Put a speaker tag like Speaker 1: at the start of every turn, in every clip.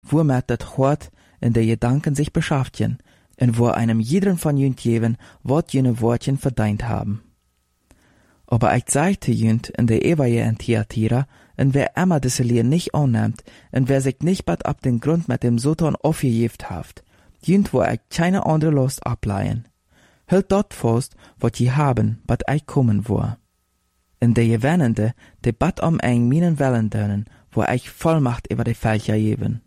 Speaker 1: womit das Hort in der Gedanken sich beschäftigen, und wo einem jeden von jünt geben, wat jene Wortchen verdient haben. Aber ich sagte jünt in der Evaje in Thyatira, und wer immer diese Lehre nicht annimmt, und wer sich nicht bald ab den Grund mit dem Satan aufgejeft haft, jünt wo ich keine andere Lust ableihen. Hält dort fast, wat je haben, bad ich kommen wo. In der Gewennende, die bad eng meinen Wellen dönen, wo ich Vollmacht über die Fälcher geben.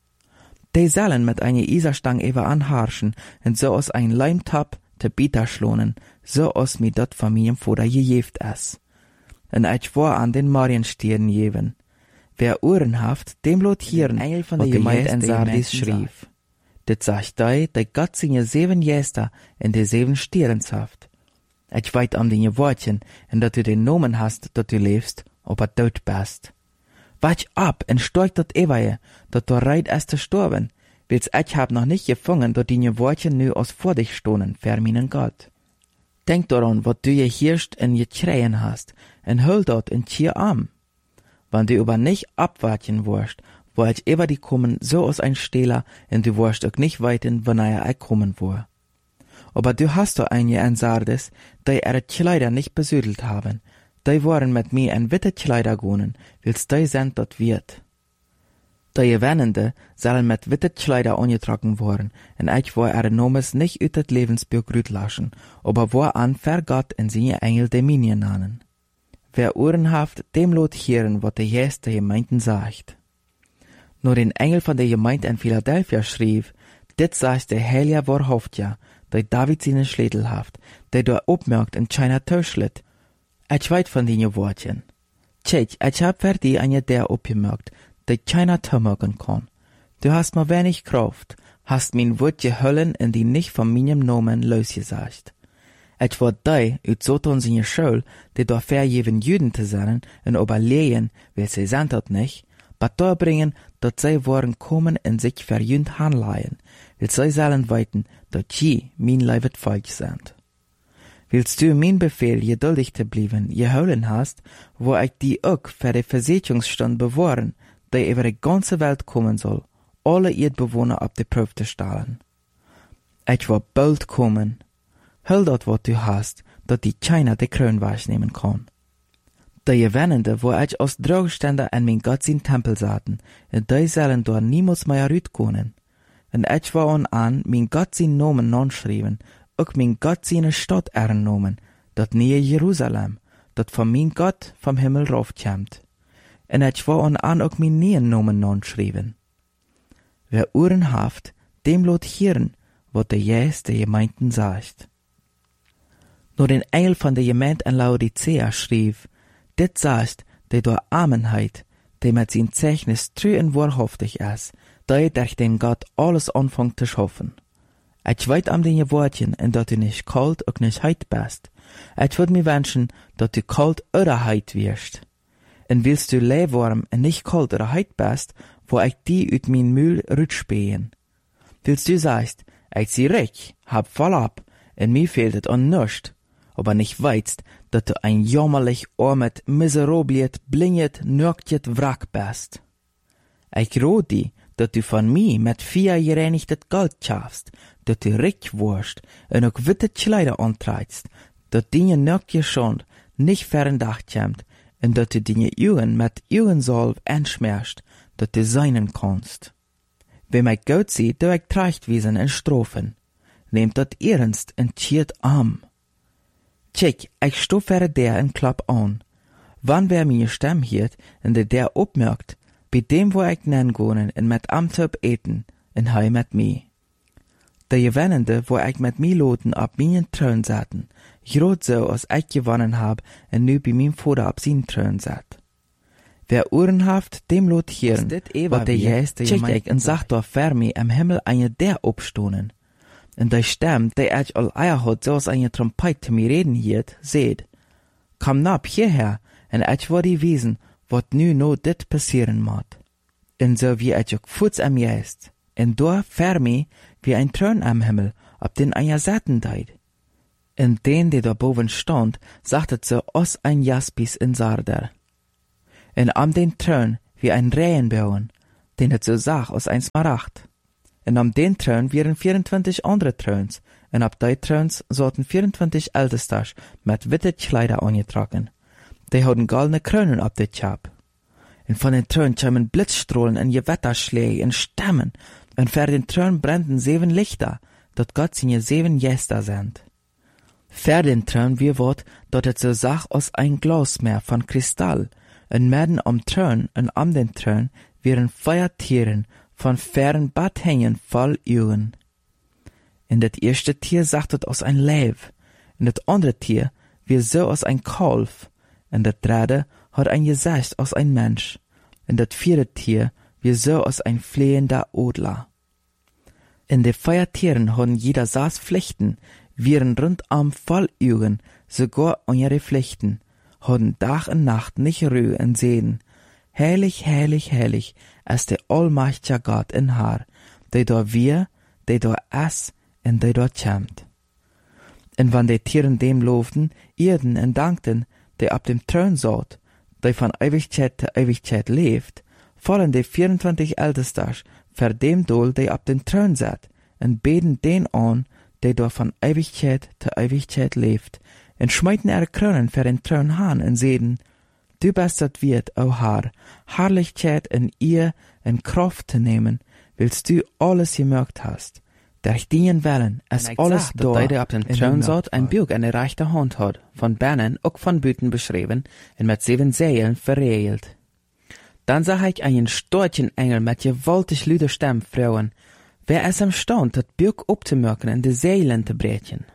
Speaker 1: Die sollen mit einer Iserstang über anharschen, und so aus ein Leimtab te Bieter schlonen, so aus mir dort von meinem Vater gejeft es. Und ich war an den Marienstieren geben. Wer Ohren haft, dem lot hieren,
Speaker 2: von
Speaker 1: wat
Speaker 2: der
Speaker 1: die Gemeinde in
Speaker 2: Gemeinde
Speaker 1: Sardis
Speaker 2: Menschen
Speaker 1: schrieb. Dit sagt dei, de Gott singe 7 Jäster in de 7 Stieren haft. Ich weit an die Wortchen, en dat du den Nomen hast, dat du lebst, ob er tot bist. Wach ab en steug dat Ewaje, dat du reit erst gestorben, wils ich hab noch nicht gefangen, dat die Wortchen nu aus vor dich stohnen, verminen Gott. Denk daran, wat du je hirst en je schreien hast, en hol dort in Tier am. Wann du über nicht abwarten wirst, wo ich über die kommen, so aus ein Stehler, und du wirst auch nicht weiten, wann er kommen war. Aber du hast doch einige in Sardes, die ihre Kleider nicht besüdelt haben, die waren mit mir in witte Kleider gonen, wils die sind dort wird. Die Gewennende sollen mit witte Kleider angetragen worden, und ich war ihre Nomes nicht ut das Lebensbuch grüt laschen, aber war an ver Gott in seine Engel Dominien nannen. Wer Ohren haft, dem lot hieren, wat der Jes der Gemeinden sagt. Nur den Engel von der Gemeinde in Philadelphia schrieb, dit sagt der Heilige Wahrhaftige, der David seinen Schädel haft, der da opmerkt in China Töschlit. Ich weit von den Wortchen. Tschech, ich hab für die eine der opgemerkt, der China tömerken kann. Du hast mir wenig Kraft, hast mein Wort gehöllen in die nicht von meinem Namen losgesagt. Ich war die, ut Satan seine Schuld, die da verjeven Juden zu sein, und überlegen, weil sie sind dort nicht, but da bringen, dat sie wollen kommen und sich verjünd hanleihen, weil sie sollen weiten, dat sie mein Leivet Volk sind. Willst du mein Befehl geduldig zu bleiben, geholen hast, wo ich die auch für die Versicherungsstand bewahren, die über die ganze Welt kommen soll, alle Erdbewohner auf die Probe zu stellen. Ich war bald kommen. Hol dort, wat du hast, dat die China die Krön wahrnehmen kann. Die Gewennende, wo ich als Drogständer an mein Gott sein Tempel saßen, und die sollen dort niemals mehr rütkonen. Und ich war an mein Gott sein Namen nonschrieben, auch mein Gott seine Stadt ernomen, dat nähe Jerusalem, dat von mein Gott vom Himmel raufkommt. Und ich war an auch mein neuen Namen nonschrieben. Wer Ohren haft, dem lot hieren, wat der Jes der Gemeinden sagt. Nur den Engel von der Gemeinde in Laodicea schrieb, dit sagt, der durch Armenheit, der mit sein Zeichnis treu und wahrhaftig ist, der durch den Gott alles anfängt zu schaffen. Ich weit am den Wortchen, und dat du nicht kalt und nicht heit bist. Ich würd mir wünschen, dat du kalt oder heit wirst. Und willst du leibwarm und nicht kalt oder heit bist, wo ich die ut mein Mühl rütschpähen. Willst du sagst, ich sie reich, hab voll ab, und mir fehlt es an nischt, aber nicht weißt, dat du ein jammerlich armet, miserabliet, blinget, nörgtjet Wrack bist. Ich rot die, dat du von mir mit 4 gereinigtes Gold schaffst, dat du reich wurst und auch witte Kleider antreibst, dat deine nörgtje Schand nicht verendacht kommt und dat du deine Augen mit Augensalb entschmerst, dat du seinen kannst. Wenn mein Gott sieht, du ich Trachtwiesen und Strophen, nehmt dat ernst und schiert am. Tschek, ich stoffere der en Klapp an. Wann wer mir Stimme hiert, und der opmerkt, bei dem wo ich nen gonen und mit Amtop eten, und hei mit mi. Der Gewennende, wo ich mit mi loten ab meinen Thron satten, grot so, als ich gewonnen hab, und nu bei meinem Vater ab sein Thron sat. Wer Ohren haft, dem lot hieren, wat der Jes der Gemeinde und sagt doch für mi am Himmel eine der obstonen. Und die Stimme, die ich all Eier hat, so als eine Trompete zu mir reden hielt, seht, komm nab hierher, und ich war die wiesen, wat nu no dit passieren mod. Und so wie ich auch Fuß am Geist, und da für mi wie ein Thron am Himmel, ob den einer satten deit. Und den, der da boven stand, sagte so aus ein Jaspis in Sarder. Und am den Thron wie ein Rehenbauen, den het so zag als een smaragd. En om den troon waren 24 andere troons, en op die troons zaten 24 ältestas met witte kleider aangetrokken. Die hadden goldene kronen op dit chap. En van den troon kwamen blitzstrahlen en gewetterschläge en stemmen, en voor den troon brandden 7 lichter, dat God zijn 7 gäster zendt. Voor den troon wie wat, dat het zo zag als een glasmeer van kristal, en midden om troon en om den troon waren 4 tieren van fern badhängen vol ogen. En dat eerste tier zag het als een leeuw, en het andere tier wie zo als een kalf, en dat derde had een gezicht als een mens, en dat vierde tier wie zo als een flehender Adler. En de 4 tieren hadden jeder 6 vlechten, waren rondom vol ogen, sogar ihre Flechten, hadden dag en nacht nicht Ruhe en zeiden, heilig, heilig, heilig, ist der allmächtige Gott in haar, der da wir, der da es, en der da kämmt. En wann die Tieren dem loften, eerden en dankten, der ab dem Thron saß, der von Ewigkeit zu Ewigkeit leeft, fallen die 24 Ältestas vor dem Dol, der ab dem Thron zat, en beten den an, der da von Ewigkeit zu Ewigkeit leeft, en schmeiten ihre Kronen vor den Thron aan en zeiden, du bist dat Wirt, o Herr, Herrlichkeit in ihr en Kraft te nemen, willst du alles gemerkt hast. Durch dien Wellen ist alles da,
Speaker 2: dat op den troon zat en Buch in de rechte hand had, van binnen ook van buiten beschreven en met 7 zeilen verreelt. Dan zag ik einen Storchenengel met gewaltig luide Stem vrouwen, wer es imstand dat Buch op te merken en de zeilen te breken.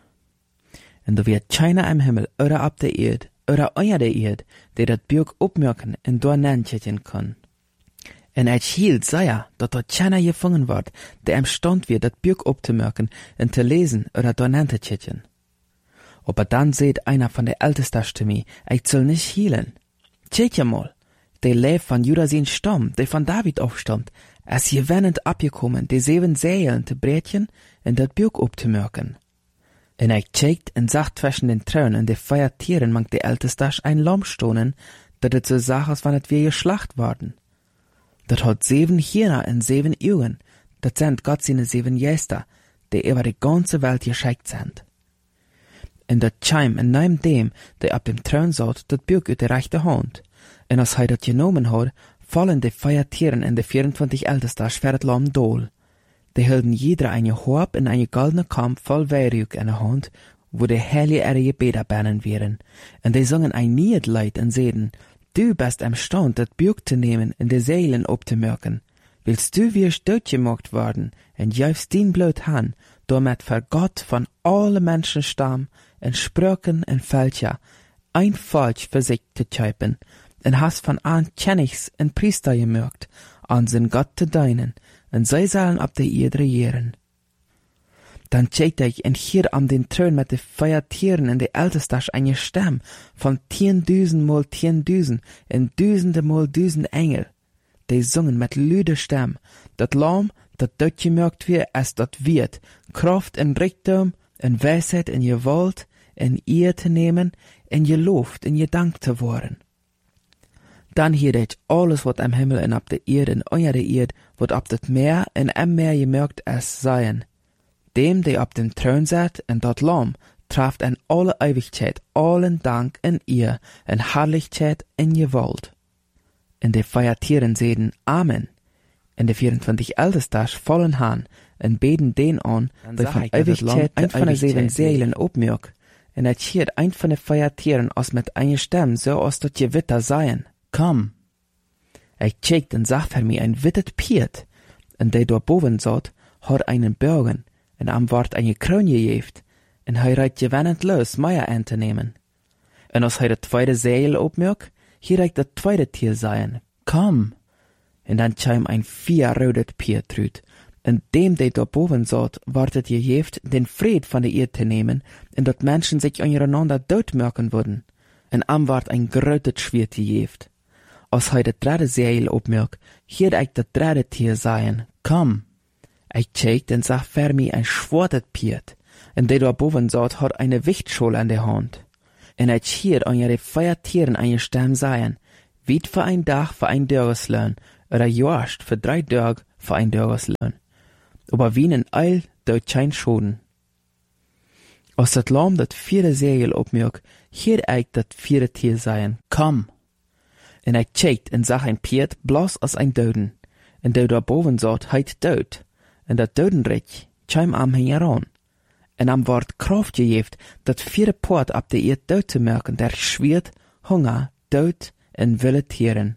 Speaker 2: En da wird keiner im Himmel oder op de Erd, oder onder de Erd, die dat Buch opmerken en door nentjetten kann. En het hield zei dat er keiner gevangen wordt, der imstand wird, dat Buch opzumerken en te lesen oder door nentjetten. Aber dann seht einer von der Ältesten zu mir, ich soll nicht hielen. Tschät ja mal, der Leib von Judah sein Stamm, der von David aufstammt, ist gewennend abgekommen, die 7 Seelen zu brechen en dat Buch opzumerken. En ich tschäkt en zag zwischen den Thronen de 4 Tieren mangt de Ältestas ein Lamm stonen, dat het so sag, als wann het wir geschlacht worden. Dat hat 7 Hirner en 7 Augen, dat sind Gott seine 7 Gäster, die über die ganze Welt geschickt sind. En dat Chime en neben dem, der ab dem Thron saß, dat Buch uit de rechte Hand. En als hij dat genomen had, fallen de 4 Tieren en de 24 Ältestas voor het Lamm dool. Die hielden jeder eine Horb in eine goldene Kamp voll Weihrauch in der Hand, wo die Heilige ihre Gebete bännen wären. Und die sangen ein Niedlied und seiden, du bist imstand, das Buch zu nehmen und die Seelen abzumerken. Willst du wirst doodgemaakt worden, und juist dien Blut han, damit für Gott von alle Menschen stamm, en Sprüchen en Völker, ein Volk für sich zu käupen, und hast von an Königs en Priester gemerkt, an sein Gott zu dienen, en zij zullen op de Erde regieren. Dan tschägt ich en hier am den Thron mit de 4 Tieren en de Ältestas eine Stem von 10.000 mal 10.000 en duizenden mal 1000 Engel. Die singen mit luide Stem, dat Lamm, dat dort gemerkt wird, als dat wird, Kraft en Reichtum, en Weisheit en Gewalt, en Ehr te nemen, en geloofd en gedankt te worden. Dan hier ich alles, wat am Himmel en op de Erde en onder de Erde, wat op het Meer en am Meer gemerkt is, seien. Dem, der op dem Thron zat en dat Lamm, traft in alle Ewigkeit allen Dank en Ehr en Herrlichkeit en Gewalt. En de 4 Tieren zeiden Amen. En de 24 Ältestas vallen aan en beten den an, der von Ewigkeit ein von de 7 Seelen opmerkt. En het schiert ein von de 4 Tieren als met eine Stem, so als dat Gewitter seien. Komm. Ich tschäkt en zag voor mij ein wittet Piet, en der dort boven zat, had einen Bergen, en am ward eine Kroon gejeft, en hij reikt gewennend los, Meier an te nemen. En als hij de 2 Seel opmerkt, hier reikt dat 2 Tier seien. Komm. En dan chim ein 4 rodet Piet trüt, en dem der dort boven zat, ward het gejeft, den Fried von der Erde te nemen, en dat Menschen sich untereinander doodmerken würden. En am ward ein grötet Schwert gejeft. Als hij de 3 Seel opmerkt, hier ik dat 3 Tier seien. Komm. Ich tschäkt en zag voor mij ein schwartet Piet, en der dort boven zat had eine Wichtschol an der Hand. En ich hier an ihre 4 Tieren eine Stem seien, wie für ein Dach für ein Dörreslön, oder joast für 3 Tage für ein Tageslohn. Aber wie een Eil doet kein Schoden. Als dat Lamm dat 4e Segel opmerkt, hier eik dat 4e Tier sein, komm. En hij checkt en zag ein Piet bloß als ein Doden. En der daarboven zat, heit dood. En dat Dodenrich kwam am heran. En am wordt kracht gegeven dat 4e Poort op de eerd dood te merken, der schwiert, hunger, dood en wilde tieren.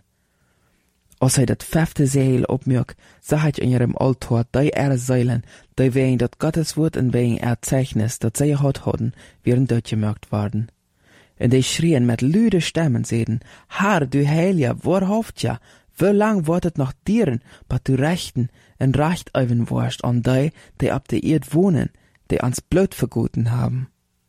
Speaker 2: Als hij dat 5e Segel opmerkt, zag hij in ihrem Altar die Zeilen, die wegen dat Gottes Wort en wegen Erzeichnis, dat zij gehad hadden, wären doodgemerkt worden. En die schrien met luide stemmen, zeiden, Herr, du Heilige, waarhaft ja, wie lang wordt het nog dieren, wat du rechten en recht even worst an die op de eerd wohnen, die ans Blut vergoten haben.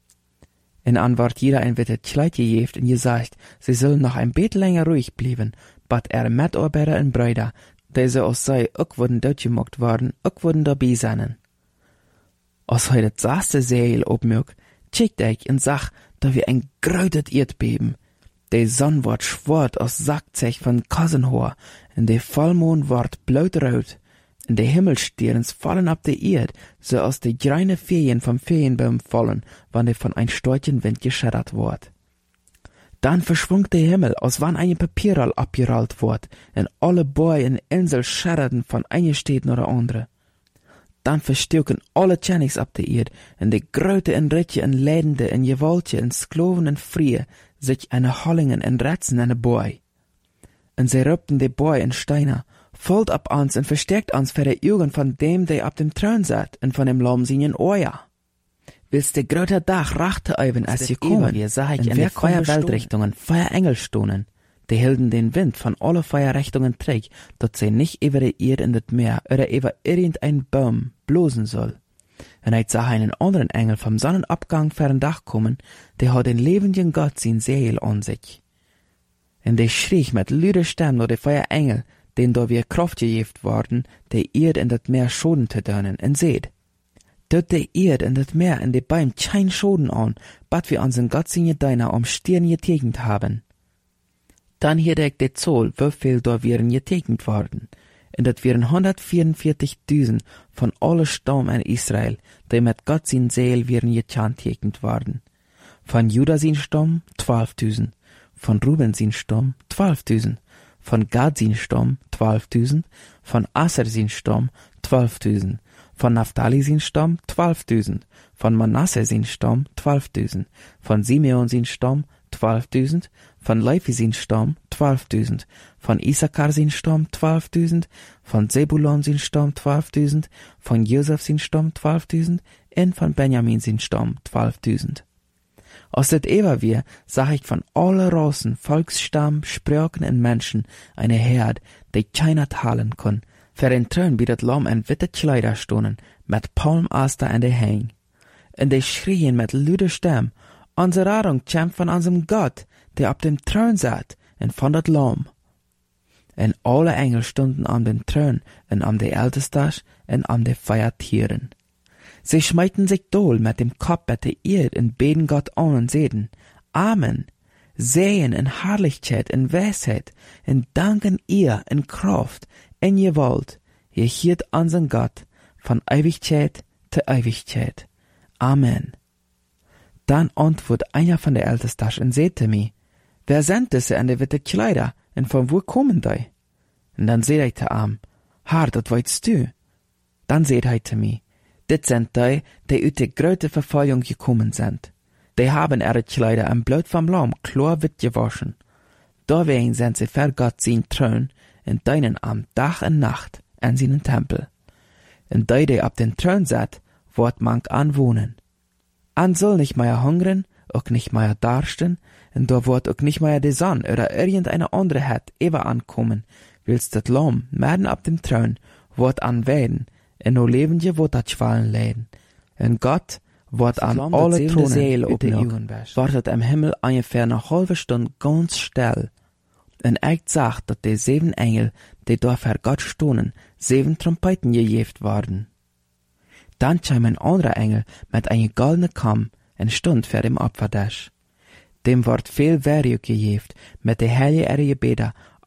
Speaker 2: In Antwort jeder ein wird het Kleid gegeven en gesagt, sie sollen noch ein beetje länger ruhig bleiben, bat Mitarbeiter en Brüder, die so als zij ook worden doodgemokt worden, ook worden dabei zijn. Als hij het 6e Segel opmerkt, checkt ik en zag, dat wir ein grötet Erdbeben. Die Sonne wordt schwarz als Sackzech von Kassenhoor, en de Vollmond wordt blauwrood, en de Himmelsterns fallen op de Erd, so als de grüne Ferien vom Ferienbaum fallen, wann de von ein storchen Wind geschädert wordt. Dann verschwungt der Himmel, als wann ein Papierroll abgerollt wordt, en alle Bäume en Insel schäderten von einer Stadt nach der andere. Dann verstuiken alle Tjennings op de Erd, en de grote en ritje en leidende en gewaltje en skloven en vrije, sich eine Hollingen en Retzen en de Boy. En zij rupten de Boy en Steiner, volgt op ons en verstärkt ons voor de Augen von dem, der op dem Thron zat, en von dem Lamm seinen Oja. Willst de grote Dag rachte even als je komen, en wer Feuerweltrichtungen, Feuerengel stonen, die hielden den Wind von alle Feuerrichtungen träg, dat sie nicht über die Erde in das Meer oder über irgendein Baum blosen soll. En hij sah einen anderen Engel vom Sonnenabgang vor den Dach kommen, der hat den lebenden Gott sein Segel an sich. En der schrie mit luider Stem naar de Feuerengel, den da wir Kraft gegeben worden, der Erde in das Meer Schoden zu dönen, en seht, dort der Erde in das Meer in de Beim kein Schoden an, bat wir unseren Gott seine Deiner am Stirn getegnet haben. Dann hier deckt der Zoll, wieviel da wären getegnet worden. Und das wären 144.000 von alle Stamm in Israel, die mit Gott sein Seel wären getegnet worden. Von Juda sein Stamm 12.000, von Ruben sein Stamm 12.000, von Gad sein Stamm 12.000, von Aser sein Stamm 12.000, von Naphtali sein Stamm 12.000, von Manasse sein Stamm 12.000, von Simeon sein Stamm 12.000, von Levi sein Stamm 12.000, von Issachar sein Stamm 12.000, von Zebulon sein Stamm 12.000, von Josef sein Stamm 12.000 und von Benjamin sein Stamm 12.000. Als das ewer wir, sah ich von alle Rassen, Volksstamm, Sprachen und Menschen eine Herd, die keiner teilen kann. Für den Thron wie das Lamm ein witte Kleider stonen, mit Palmaster an der Hang. Und die schrien mit luider Stem, unsere Rettung kommt von unserem Gott, der auf dem Thron satt, und von dat Lamm. Und alle Engel stunden an dem Thron, und an de Ältestas, und an de Feiertieren. Sie schmeiten sich dohl mit dem Kopf at de Erd und beten Gott an und seden, Amen, sehen in Herrlichkeit und Weisheit, und danken ihr in Kraft, in Gewalt, ihr hielt unseren Gott, von Ewigkeit zu Ewigkeit. Amen. Dann antwortet einer von der Ältesten und sagte mir, wer sind diese an der witte Kleider, und von wo kommen die? Und dann sagt ich zu ihm, Herr, das weißt du. Dann sagt er zu mir, dit sind die aus der größten Verfolgung gekommen sind. Die haben ihre Kleider am Blut vom Lamm klar wit gewaschen. Deswegen sind sie für Gott sein Thron und dienen am Tag und Nacht an seinen Tempel. Und die auf den Thron sitzt, wird man anwohnen. An soll nicht mehr hungern, auch nicht mehr darsten, und da wird auch nicht mehr die Sonne oder irgendeine andere Het ever ankommen, willst das Lamm mitten auf dem Thron wird anwählen, und no lebende wird das Schwallen leiden. Und Gott wird an alle Thronen auf die Augen wartet im Himmel ungefähr eine halbe Stunde ganz still. Und ich sagt, dass die 7 Engel, die da für Gott stonen, 7 Trompeten gegeben worden. Dann kam ein anderer Engel mit einem goldenen Kamm und stund vor dem Opfertisch. Dem wird viel Werk gegeben, mit der Heilige ihre Gebete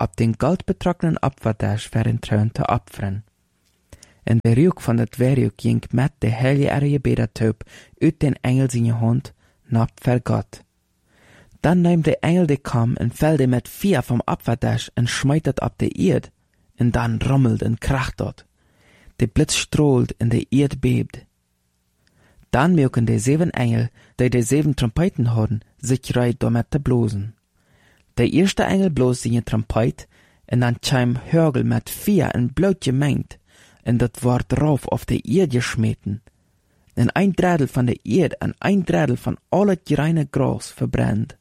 Speaker 2: ab den goldbetrockenen Opferdasch werden Trön te opfern. En de Reuk van dat werk ging met de heljarige bedertöp uit den Engel zijn hand nap ver God. Dan neemt de Engel de kam en velde met 4 vom Opferdasch en smijt het op de eerd, en dan rommelt en kracht dat. De blitz stroolt en de eerd bebt. Dan melken de 7 Engel, die de 7 Trompeten hadden, zich reit door met te blozen. De eerste Engel bloos zijn trompet, en dan chim Hörgel met 4 en bloot gemengd, en dat wordt rauf auf de eerd geschmeten. En ein Drittel van de eerd en ein Drittel van al het reine gras verbrennt.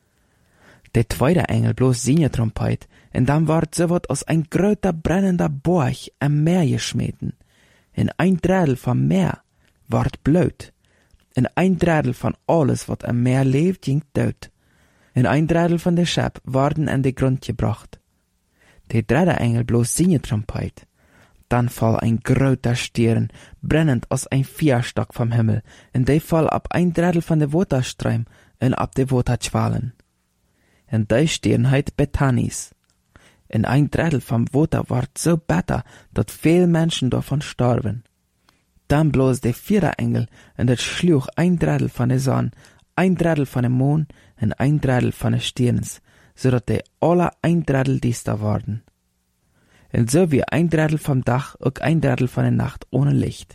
Speaker 2: De tweede Engel bloos zijn trompet, en dan wordt so wat als ein groter brennender Borch am Meer geschmeten. En ein Drittel van Meer wordt bloot, en ein Drittel van alles wat am Meer leeft ging dood. En ein Drittel van de schep worden aan de grond gebracht. De derde Engel bloos zijn trompet. Dan fall ein groter Stern, brennend als ein Vierstok vom Himmel, en die fall ab ein Drittel van de Waterstreim en ab de Waterschwalen. En die Stern heet Bethanis. En ein Drittel vom Water wordt so bitter, dat veel Menschen davon starben. Dan bloos de vierde Engel, en dat sloeg ein Drittel van de zon, ein Drittel van de maan en ein Drittel van de sterns, zodat die alle ein Drittel diester worden. En so wie ein Drittel vom Dach ook ein Drittel van de Nacht ohne Licht.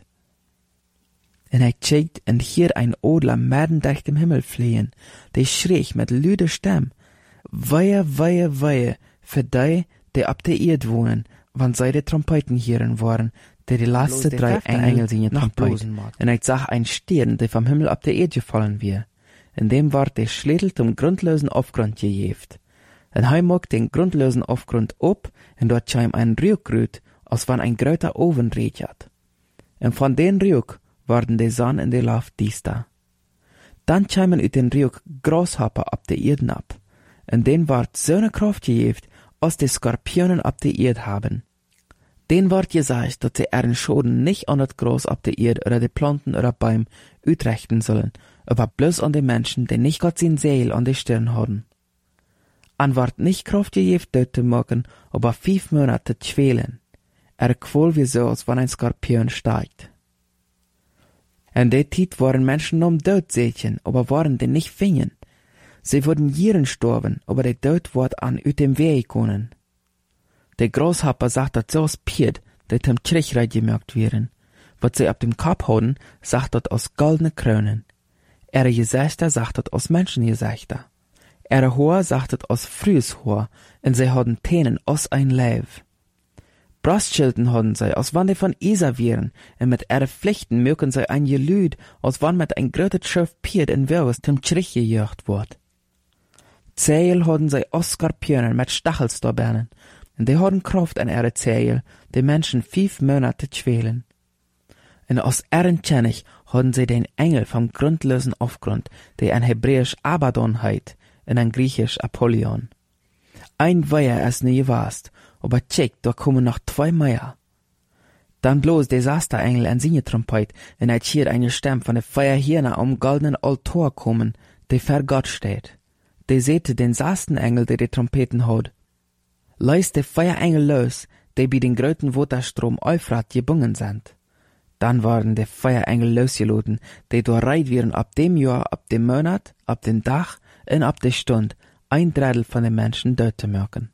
Speaker 2: En hij kijkt en hier ein Adler midden durch dem Himmel fliehen, die schreef met luide stem, Wehe, wehe, wehe, für die op de eerd wohnen, wann zij de Trompeten hieren waren, die laatste 3 Engel zijn Trompet. En hij zag ein Stern, die vom Himmel op de eerd gefallen weer. En dem ward de Schledel zum grundlosen Aufgrund gejeft. En hij mocht den grundlosen Aufgrund op, en dort scheim ein Rück, als wann ein gröter Oven reetjat. En von den Rück worden de Sonne en de Luft diester. Dan scheimen uit den Rück Grashopper op de Erden ab, en den ward zo'n Kraft gejeft, als de Skorpionen op de Erd haben. Den ward gesagt, dat sie ihren Schoden nicht an das Gras op de Erd oder de Planten oder Bäume uitrichten sollen, aber bloß an de Menschen, die nicht Gott sein Seel an de Stirn haben. An ward nicht Kraft gejeft dort zu machen, aber 5 Monate zu schwelen. Quol wie so, als wann ein Skorpion steigt. En de Tijd waren Menschen dood zeetjen, aber waren die nicht fingen. Sie wurden jieren storben, aber de dood wordt an uit dem Weg konen. De Grashopper sagt dat zoals Piet, die zum Trichreich gemerkt werden. Wat sie ab dem Kopf houden, sagt dat aus goldene Krönen. Gezichter sagt dat aus Menschengezichter. Haar sagt het aus frühes Haar, en zij hadden tenen aus ein Leib. Brustschilden hadden zij, als wann die von Isa wären, en mit Flechten mögen zij ein Gelüd, als wann mit ein grötet Schöf Piet en Wirres zum Trich gejöcht wordt. Zeil hadden zij aus Skorpionen mit Stachelstorbernen, en die hadden Kraft an Zeil, die Menschen 5 Monate schwelen. En aus Tschennig hadden zij den Engel vom grundlosen Aufgrund, der ein Hebräisch Abaddon heit, en ein Griechisch Apollyon. Ein Weiher es nie gewast, aber check, da kommen noch 2 mehr. Dann bloß Desasterengel an seine Trompet, en er hier eine Stimme von der Feuerhirne am goldenen Altar kommen, die vor Gott steht. Die sehte den Sastenengel, der die Trompeten hat. Leis de Feuerengel los, die bei den gröten Waterstrom Euphrat gebungen sind. Dann waren de Feuerengel losgeloten, die durchreiht werden ab dem Jahr, ab dem Monat, ab dem Tag en ab de Stund, ein Drittel von den Menschen dort zu merken.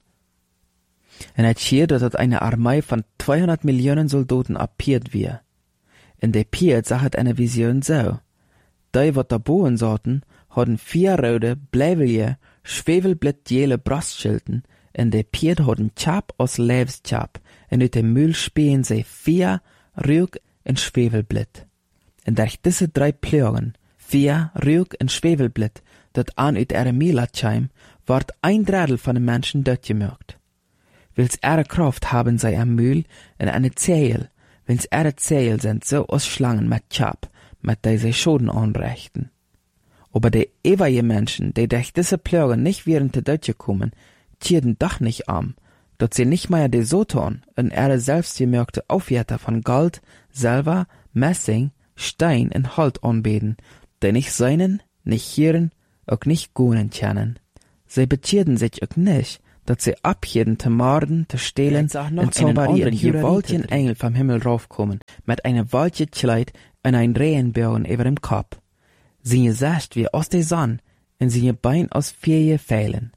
Speaker 2: En het hier dat eine Armee von 200 Millionen Soldaten appiert wir. In de Piet sah het eine Vision so. Die, wat da boven zaten, hadden 4 rode, blijvelje, schwevelblit-jele Brustschilden, en de Piet hadden Chap aus Levenschap, en uit de Mühl speen sie 4 Rück en schwevelblit. En durch diese 3 Plagen, 4 Rück en schwevelblit, dat aan uit Mila chim, wordt ein Drittel von den Menschen doodgemerkt. Wils Kraft haben zij am Mühl en eine Zeil, wils Zeil sind so aus Schlangen mit Chap, mit der sie Schoden anrichten. Aber die ewige Menschen, die durch diese Plagen nicht während der Deutsche kommen, tierden doch nicht dat sie nicht mehr die Soton und selbstgemerkte Aufwärter von Gold, Silber, Messing, Stein und Holz anbeten, die nicht seinen, nicht hören, auch nicht gonen kennen. Sie betierden sich auch nicht, dat sie abhielden te morden, te stehlen, en zo waar een gewaltigen Engel vom Himmel raufkommen, mit einem waltje Kleid und ein Regenbogen über dem Kopf. Sie Gesicht wie aus der Sonne, und sie Bein aus 4 Pfeilen.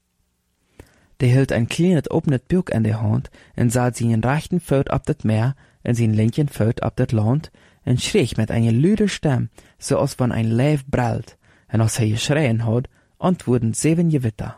Speaker 2: Der hielt ein kleines offenes Buch in der Hand, und sah seinen rechten Fuß ab das Meer, und seinen linken Fuß ab das Land, und schrie mit einer lüder Stimme, so als wenn ein Lev brüllt, und als er geschrien hat, antworten 7 Gewitter.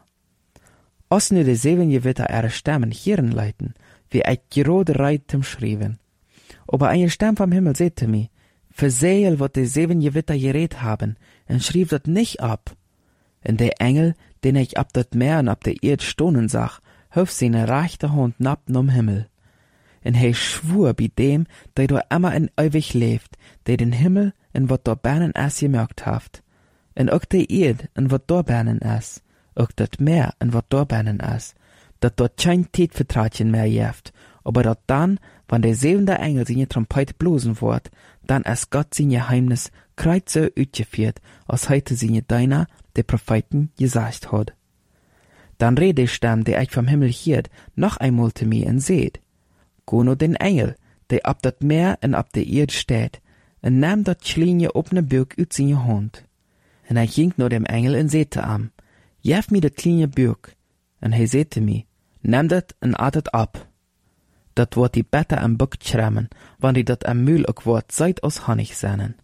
Speaker 2: Als nu de 7 Gewitter ihre Stimmen hören leiten, wie ich gerade reit zum Schreiben. Aber eine Stimme vom Himmel sagte mir, verseel, wat de 7 Gewitter geredet haben, und schrieb dat nicht ab. Und der Engel, den ich ab dat Meer und ab der Erd stohnen sah, hof seine rechte Hand nappen um Himmel. Und er schwur bei dem, der da immer in ewig lebt, der den Himmel und wat da bernen es gemerkt haft. Und auch der Erd und wat da bernen es, auch dat Meer und wat da bernen es, dat dort kein Tätvertratchen mehr jeft, aber dat dann, wann der 7. Engel seine Trompete blosen wird, dann es Gott sein Geheimnis kreuz so utgeführt, als heute seine Deiner, der Propheten, gesagt hat. Dann redet die Stimme, der ich vom Himmel hiert, noch einmal zu mir und seht, go no den Engel, der ab dat Meer und ab der Erd steht, und nahm dat kleine offene Buch ut seine Hand. Und ich ging no dem Engel und sehte am, jef mir dat kleine Buch, und er sehte mir, nimm dat und atet ab. Dat wordt die beter am Buch schrammen, wann die dat am Mühl ook wordt Zeit aus Honig sennen.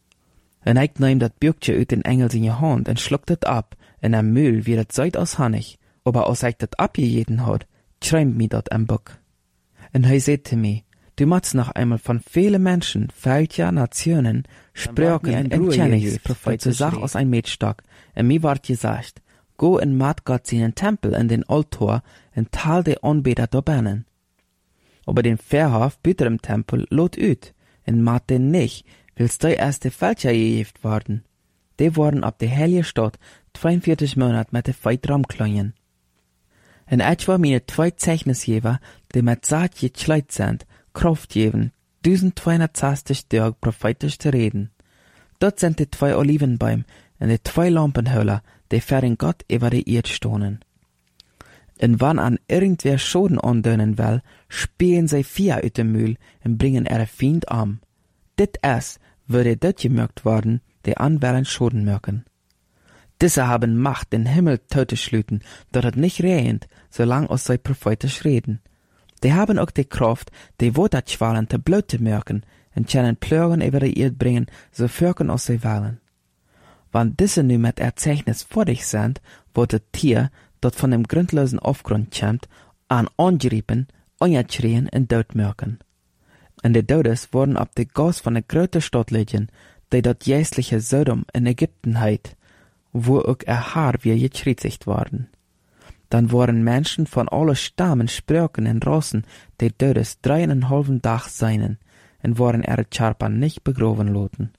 Speaker 2: En ik neem dat Buchje uit den Engel in je hand en schluckt het ab, en am Mühl wird het Zeit aus Honig, aber als ik dat abgejeden had, schreibt mir dat am Buch. En hij sagte mir, du machst noch einmal von vielen Menschen, Völker, Nationen, Sprachen und Kenntnispropheten Sach aus ein Metstock, en mir ward gesagt, go en mat Gott seinen Tempel in den Altar en tal de Anbeter da bannen. Aber den Verhof büter im Tempel lot ut, en mat den nicht, willst du erst de Völker gejeft worden. Die worden ab der heilige Stadt 42 Monate mit de Feit ramkleien. En etwa meine 2 Zeichnisgeber, die mit Saat gekleid sind, Kraft geben, 1260 Tage prophetisch zu reden. Dort sind die 2 Olivenbäume und die 2 Lampenhöhler, die für den Gott über die Erde stohnen. Und wann an irgendwer Schoden andönen will, spähen sie 4 uit dem Mühl und bringen ihre Feind am. Dit es, würde dort gemerkt worden, die anwählen Schoden merken. Diese haben Macht, den Himmel tot zu schlüten, dat het nicht regnet, solang als sie prophetisch reden. Die haben auch die Kraft, die Waterschwallen te bloot te merken, und können Pleuren über die Erde bringen, so fürken als sie wollen. Wann diese nu mit Erzeichnis fertig sind, wird das Tier, dat von dem grundlosen Aufgrund kommt, an angeriepen, angeschrien und dort merken. Und die Todes wurden ab de Gas von der großen Stadt liegen, die dat jästliche Sodom in Ägypten heit, wo auch Haar wie geschrietigt worden. Dann waren Menschen von alle Stammen, Sprachen und Rassen, die Todes 3,5 Tag seinen, und waren ihre Charpan nicht begraben loten.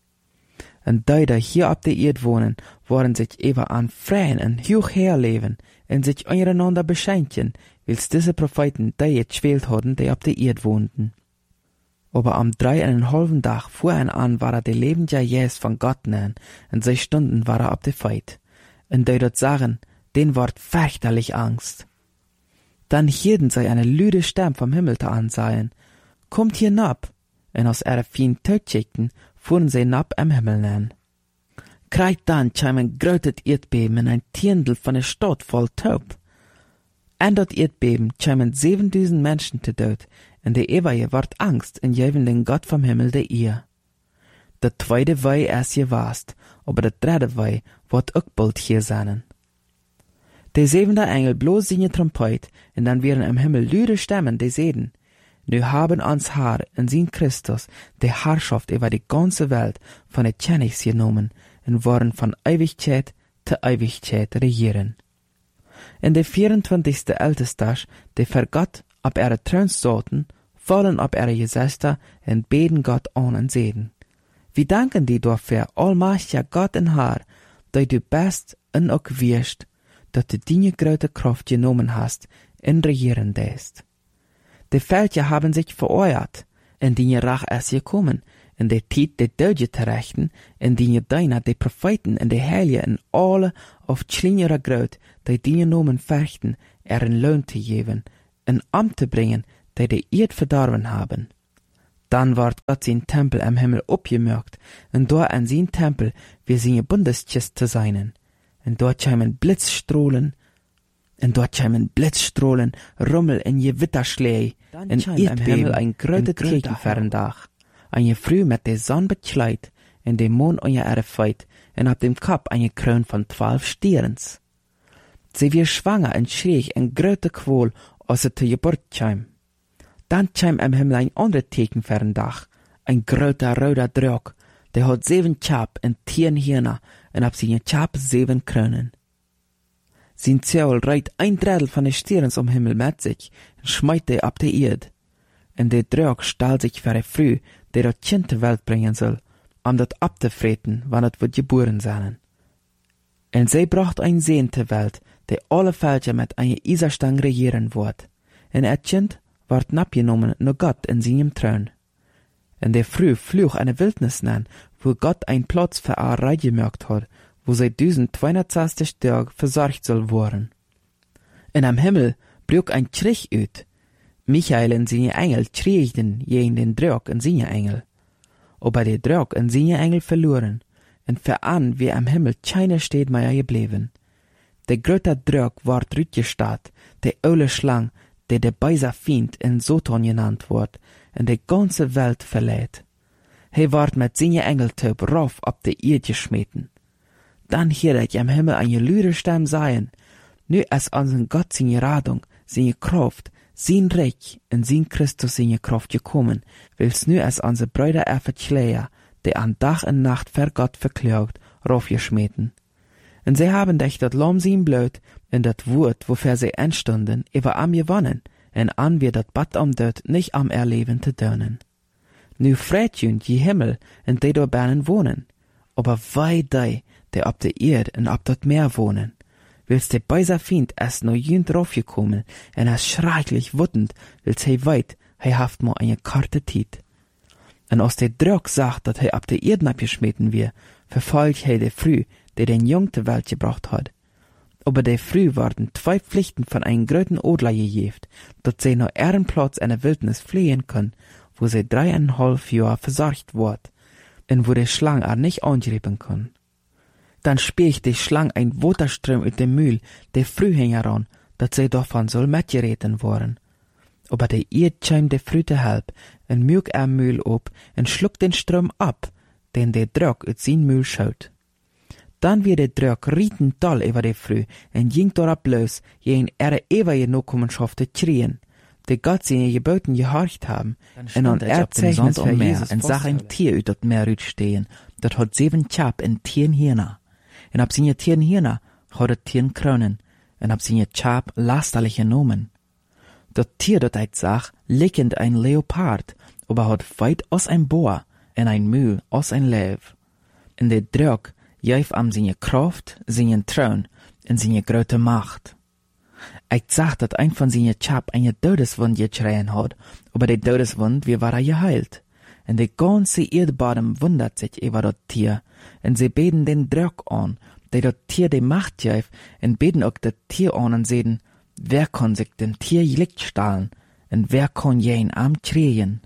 Speaker 2: Und die, die hier ab der Erde wohnen, waren sich eben an freien und hoch herleben und sich untereinander beschenken, wils diese Propheten die jetzt gewählt hatten, die ab der Erde wohnten. Aber am 3,5 Tag voran war der lebende Jesus von Gott nahen, und 6 Stunden war ab der Feit. Und die dort sagen, den ward fürchterlich Angst. Dann hielten sie eine lüde Stimme vom Himmel zu ansahen, kommt hier nab, und aus ihrer feinen Tötschichten fuhren sie nab am Himmel nahen. Kreit dann kam ein großes Erdbeben in ein Tiendel von der Stadt voll Taub. An dat Erdbeben kamen 7000 Menschen te dood, en de Ewaie ward Angst en jeven den Gott vom Himmel de ihr. Der 2. Wei erst gewast, aber der 3. Wei wird auch bald hier sein. Der 7. Engel bloß seine Trompet, und dann wären im Himmel lüde Stimmen, die sehen, nu haben ans Haar in sin Christus die Herrschaft über die ganze Welt von der Königs genommen und waren von Ewigkeit zu Ewigkeit regieren. In der 24. Ältestag, die für Gott ab ihre Thron saßen, fallen ab ihre Gesichter und beten Gott an und sehen. Wie danken die dafür, allmächtiger Gott und Herr, dass du bist und auch wirst, dass du deine große Kraft genommen hast und regieren lässt. Die Völker haben sich vereuert, und deine Rache ist gekommen, in de tijd de Dödje te rechten, en die je daarna de profeten en de heilige en alle of kleinere groot, die je nomen verchten, een loon te geven, een ambt te brengen, die de eerd verdorven hebben. Dan wordt Gott zijn tempel am Himmel opgemerkt, en door an zijn tempel wir zijn Bundeskist te zijn. En dort scheimen Blitzstrohlen, Rummel en je Witterschläge, en am Himmel ein grote Tekenverrendag. En je früh met de zon bekleid, en de mond on je Erde feit, en op dem Kap een kroon van 12 Stierens. Sie wir schwanger en schreeg en grote kwol, als het te Geburt scheim. Dan scheim am Himmel ein andere Tekenverrendag, ein groter roter Drök, der hat 7 Chap en 10 Hirner, en op zijn Chap 7 kronen. Zijn Zeul reit ein Drittel van de Stierens om Himmel met zich, en schmeit die op de Erd. En de Drök stahl sich für früh, der dat Kind ter Welt bringen soll, dat ab te vreten, wann het wird geboren zijn. En zij bracht ein Seen ter Welt, der alle Völker met een Iserstang regieren wordt. En het Kind wordt napgenomen nur Gott in seinem Thron. En der früh flüch eine Wildnis nan, wo Gott ein Platz für a Reich gemerkt hat, wo sie 1260 Tage versorgt soll worden. En am Himmel brüch ein Schrich uit. Michael en seine Engel schriegden gegen den Drök en seine Engel. Aber der Drök en seine Engel verloren, en veran wie am Himmel keine steht mehr gebleven. Der grote Drök ward rütgestaat, der oule Schlang, der beiser Fiend in Soton genannt wordt, en de ganze Welt verleiht. Hij ward met seine Engeltöp rauf op de Erd geschmeten. Dan hierde ich am Himmel eine lüde Stimme sagen, nu es unseren Gott seine Radung, seine Kraft, sein Reich in sein Christus seine Kraft gekommen, wils nu es unsere Brüder Schleier, die an Tag und Nacht ver Gott verklagt, raufgeschmeten. Und sie haben dich dat Lamm sein Blut, in dat Wort, wofür sie entstunden, über am gewonnen, en an wir dat Bad am Död nicht am Erleben te dönen. Nu freit jünd je Himmel, en die dort bernen wohnen, aber wei die op de Erd en op dat Meer wohnen. Wils de beiser Fiend es no jünd raufgekommen, en es schrecklich wuttend, wils hij weit, hij haft mo eine karte Tiet. En als de Drök sagt, dat hij op de Erd abgeschmeten wir, verfolgt hij de früh, der den Jung ter Welt gebracht hat. Aber de früh worden 2 Pflichten von einem gröten Odler gejeft, dat sie noch ihren Platz in der Wildnis fliehen können, wo sie 3,5 Jahre versorgt wird, und wo de Schlang nicht angreifen kann. Dann spielt die Schlang ein Waterström uit dem Mühl, der früh heran, dat sie davon soll mitgereten worden. Aber der Erd scheim de früh te help, en müg Mühl op, en schluckt den Strom ab, den der Drök uit sein Mühl schaut. Dan weer de Drök rieten tal über de früh, en ging dorab los, je in ewige Nachkommenschaft te schreien, die Gott seine Geboten gehorcht haben, en an Erzeichnis für Jesus en sah ein Tier uit dat Meer uitstehen, dat hat 7 Chap en 10 Hirner. En op seine 10 Hirner hat het 10 Kronen, en op seine Chap lasterliche Nomen. Dat Tier dat eit sag, lickend ein Leopard, aber hat weit aus ein Boar, en ein Mühl aus ein Lev. En de Drök geef am seine Kraft, seinen Thron en seine grote Macht. Ich sag, dat ein von seine Chap eine Todeswund geschreien hat, aber die Todeswund, wie war geheilt. En de ganze Erdbodem wundert sich über dat Tier, en sie beten den Drök an, der dat Tier die Macht geef, en beten auch dat Tier an und sehen, wer kann sich dem Tier Licht stahlen, en wer kann jen am schreien.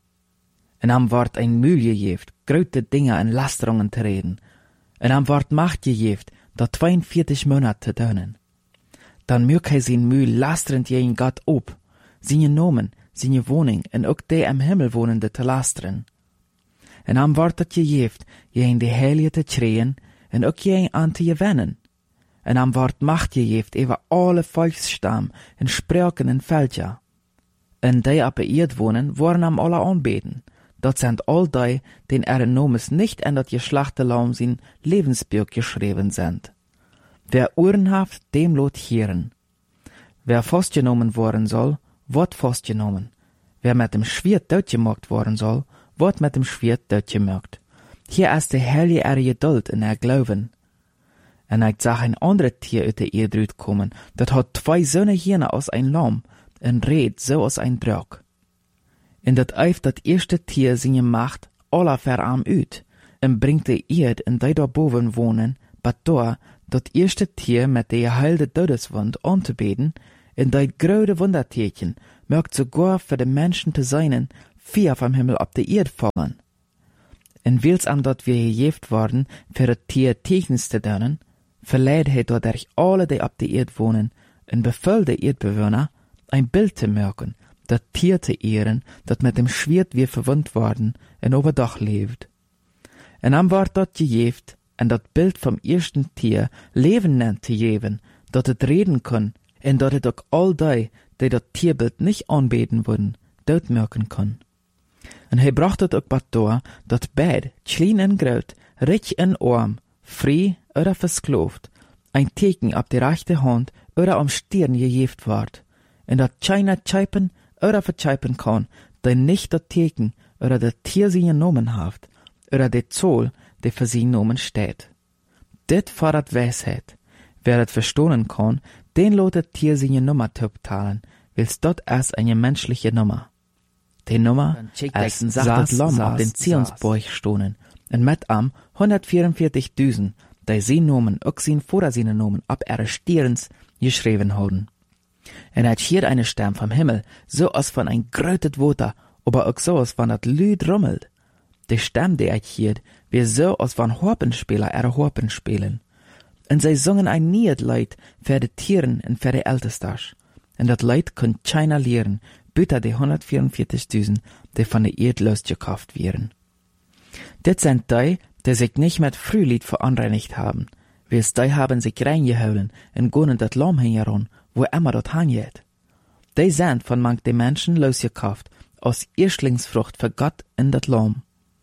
Speaker 2: En am ward ein Mühl gejeft, grote Dinge en Lasterungen te reden, en am ward Macht gejeft, dat 42 Monate te dönen. Dan mög hij zijn Mühl lasterend jen Gott op, seine Nomen, seine Wohnung en ook die am Himmel wonende te lasteren. En am word dat gejeft, jen de heilige te schreien, en ook jen aan te gewennen. En am word Macht gejeft over alle Volksstam en Spraken en Völker. En die op de Erd wohnen, worden am alle aanbeten. Dat sind all die, den Nomes nicht in dat geschlachte Laum sein Lebensbuch geschrieben sind. Wer Ohren haft, dem lot hören. Wer festgenommen worden soll, wird festgenommen. Wer mit dem Schwert doodgemaakt worden soll, wird mit dem Schwert doodgemaakt. Hier ist die heilige Geduld in Glauben. En ich sah ein anderes Tier uit der Erde kommen, dat hat 2 Söhne Hirne aus ein Lamm, en red so aus ein Drök. In dat eif dat erste Tier seine Macht
Speaker 1: alle verarm uit, en bringt de Erd en die daarboven wonen, bat door dat eerste Tier met de geheilde Todeswund aan te beden, en die grote Wundertierchen mögt sogar für de Menschen te seinen, vier vom Himmel op de Erd fallen. En wils am dat wir gejeft worden, für het Tier Tekens te doen, verleiht hij dadurch alle die op de Erd wonen, en bevel de Erdbewohner, ein Bild te merken, dat Tier te ehren, dat met dem Schwert wir verwund worden, en overdach leeft. En am wordt dat gejeft, en dat Bild vom ersten Tier Leben nennt te geven, dat het reden kann, en dat het ook all die dat Tierbild nicht aanbeten würden, doodmerken kann. En hij bracht het ook wat door, dat beid, klein en groot, rich en arm, vrij oder verskloofd, ein teken op de rechte hand oder am Stirn gejeft wordt, en dat keiner tjeipen oder vertjeipen kann, die nicht dat teken oder dat Tier sie genommen haft, oder de Zoll, die für sie genommen steht. Dit fordert Weisheit. Wer dat verstohlen kann, den lot het Tier seine Nummer talen, wils dat erst eine menschliche Nummer. Die Nummer als ein sachtes Lamm auf den Zionsborg stonen, en met am 144.000, die sie nomen, ook zijn vor seine Nomen, ab ihre Stirns geschrieben haben. En hat hier eine Stem vom Himmel, so als von ein grötet Water, aber auch so als von dat Lüd rummelt. Die Stem, die hat hier, wie so als von Harpenspieler ihre Harpen spielen. En zij zongen ein Lied Leid für die Tieren en für die Ältesters. En dat Leid kon keiner leeren, buiten die 144.000, die von der Erd losgekauft werden. Dit sind die sich nicht mit Frühlied verunreinigt haben, wils die haben sich reingeholen en gonen dat Lamm hingeron, wo immer dort hangeht. Die sind von manch die Menschen losgekauft, aus Erstlingsfrucht für Gott in dat Lamm.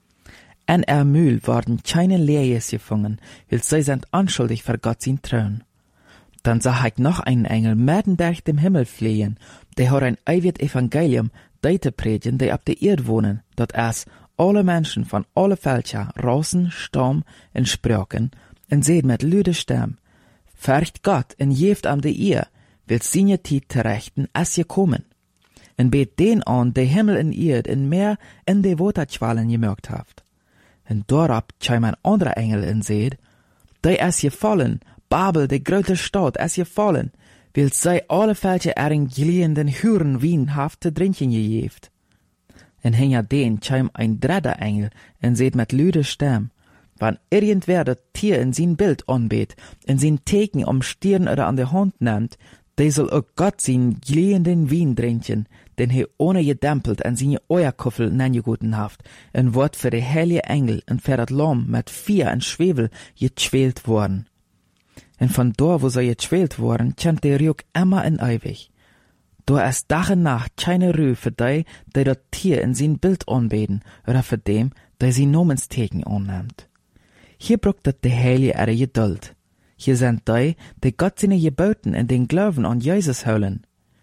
Speaker 1: En Mühl worden keine Lehrjes gefangen, weil sie sind anschuldig für Gott sein Thron. Dann sah ich noch einen Engel mitten durch dem Himmel fliehen, der hat ein ewig Evangelium, die te predigen, die ab der Erde wohnen, dat es alle Menschen von alle Völker, Rassen, Stamm und Sprachen, en seht mit lüde Stem, fürcht Gott en jeft am de Ehr, will seine Tijd terechten, as je kommen. En bet den an, de Himmel en Erd en Meer en de Waterqualen gemerkt haft. En daarop kwam een andere Engel en zei, die is gefallen, Babel, de grote stad, is gefallen, wil zij alle Völker erin gliehenden Huren wien haft te drinken gegeeft. En hinter den kwam een derde Engel en zei met luide Stem, wann irgendwer dat Tier in zijn Bild anbeet, en zijn teken am Stirn oder an der Hand nimmt, die soll ook Gott zijn gliehenden Wien drinken, den hij ohne gedempelt en zijn Eierkuffel nengegoten haft, en wordt für de heilige Engel en für dat Lamm met vier en Schwefel getschwelt worden. En van daar wo zij getschwelt worden, kent de Rück immer en ewig. Door is dag en nacht keine Ruhe für die dat Tier in zijn Bild anbeten, oder für dem, die zijn Namensteken annimmt. Hier brucht dat de heilige ihre Geduld. Hier sind die Gott seine Geboten in den Glauben an Jesus holen.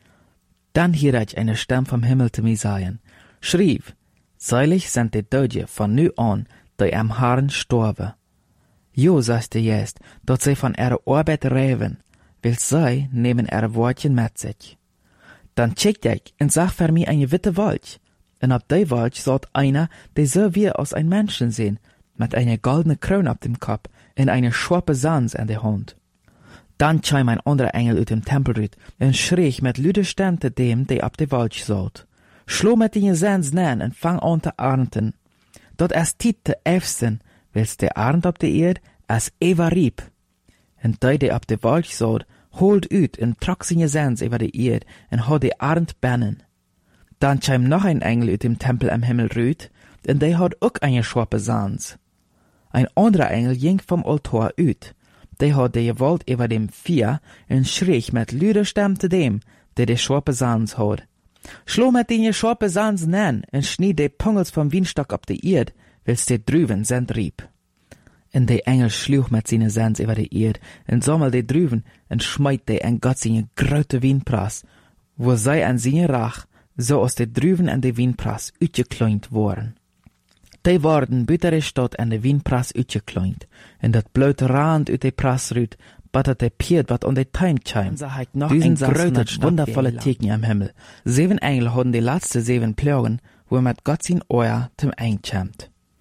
Speaker 1: Dann hier ich eine Stimme vom Himmel zu mir sagen, schrieb, seilig sind die Deutsche von nu an, die am Herrn storben. Jo, sagte jetzt, dort sie von ihrer Arbeit reiben, weil sie nehmen ihre Wortchen mit sich. Dann checkt ich und sag für mich eine witte Wolch, und ab der Wolch sollt einer, der so wie aus ein Menschen sehen, mit einer goldenen Krone auf dem Kopf und eine scharfe Sans in der Hand. Dann kam ein anderer Engel aus dem Tempel rüt und schrie mit lüder Stimme zu dem, der ab der Wolch sollt. Schlo mit den Sans nen und fang an zu ernten. Dort es Tiet zu äfsten, wils der Arnd ab der Erd as Eva rieb. Und der ab der Wolch sollt, holt ut und trok seine Sans über die Erd und hat die Arnd bennen. Dann kam noch ein Engel aus dem Tempel am Himmel rüt, und der hat auch eine scharfe Sans. Ein anderer Engel ging vom Altar ut. Der hat die Gewalt über dem Vier und schrie mit lüder Stimme zu dem, der die scharfe Sans hat. Schlo mit den scharfe Sans nen und schnied die Pungels vom Weinstock ab die Erd, wils die drüben sind rieb. Und der Engel schlug mit seine Sans über die Erd und sammelt die drüben und schmeit die in Gott seine grote Weinprass, wo sei an seine Rach, so aus die drüben an die Weinprass utgekleint worden. Die worden buiten de stad en de Weinprass uitgekleint, en dat blote Rand uit de Prass rüt, battert de Piet wat an de Tein kwam. Diesen grötet wundervolle Teken am Himmel. 7 Engel hadden de laatste 7 Plagen, wo met Gott zijn Oor zum Eind kwam.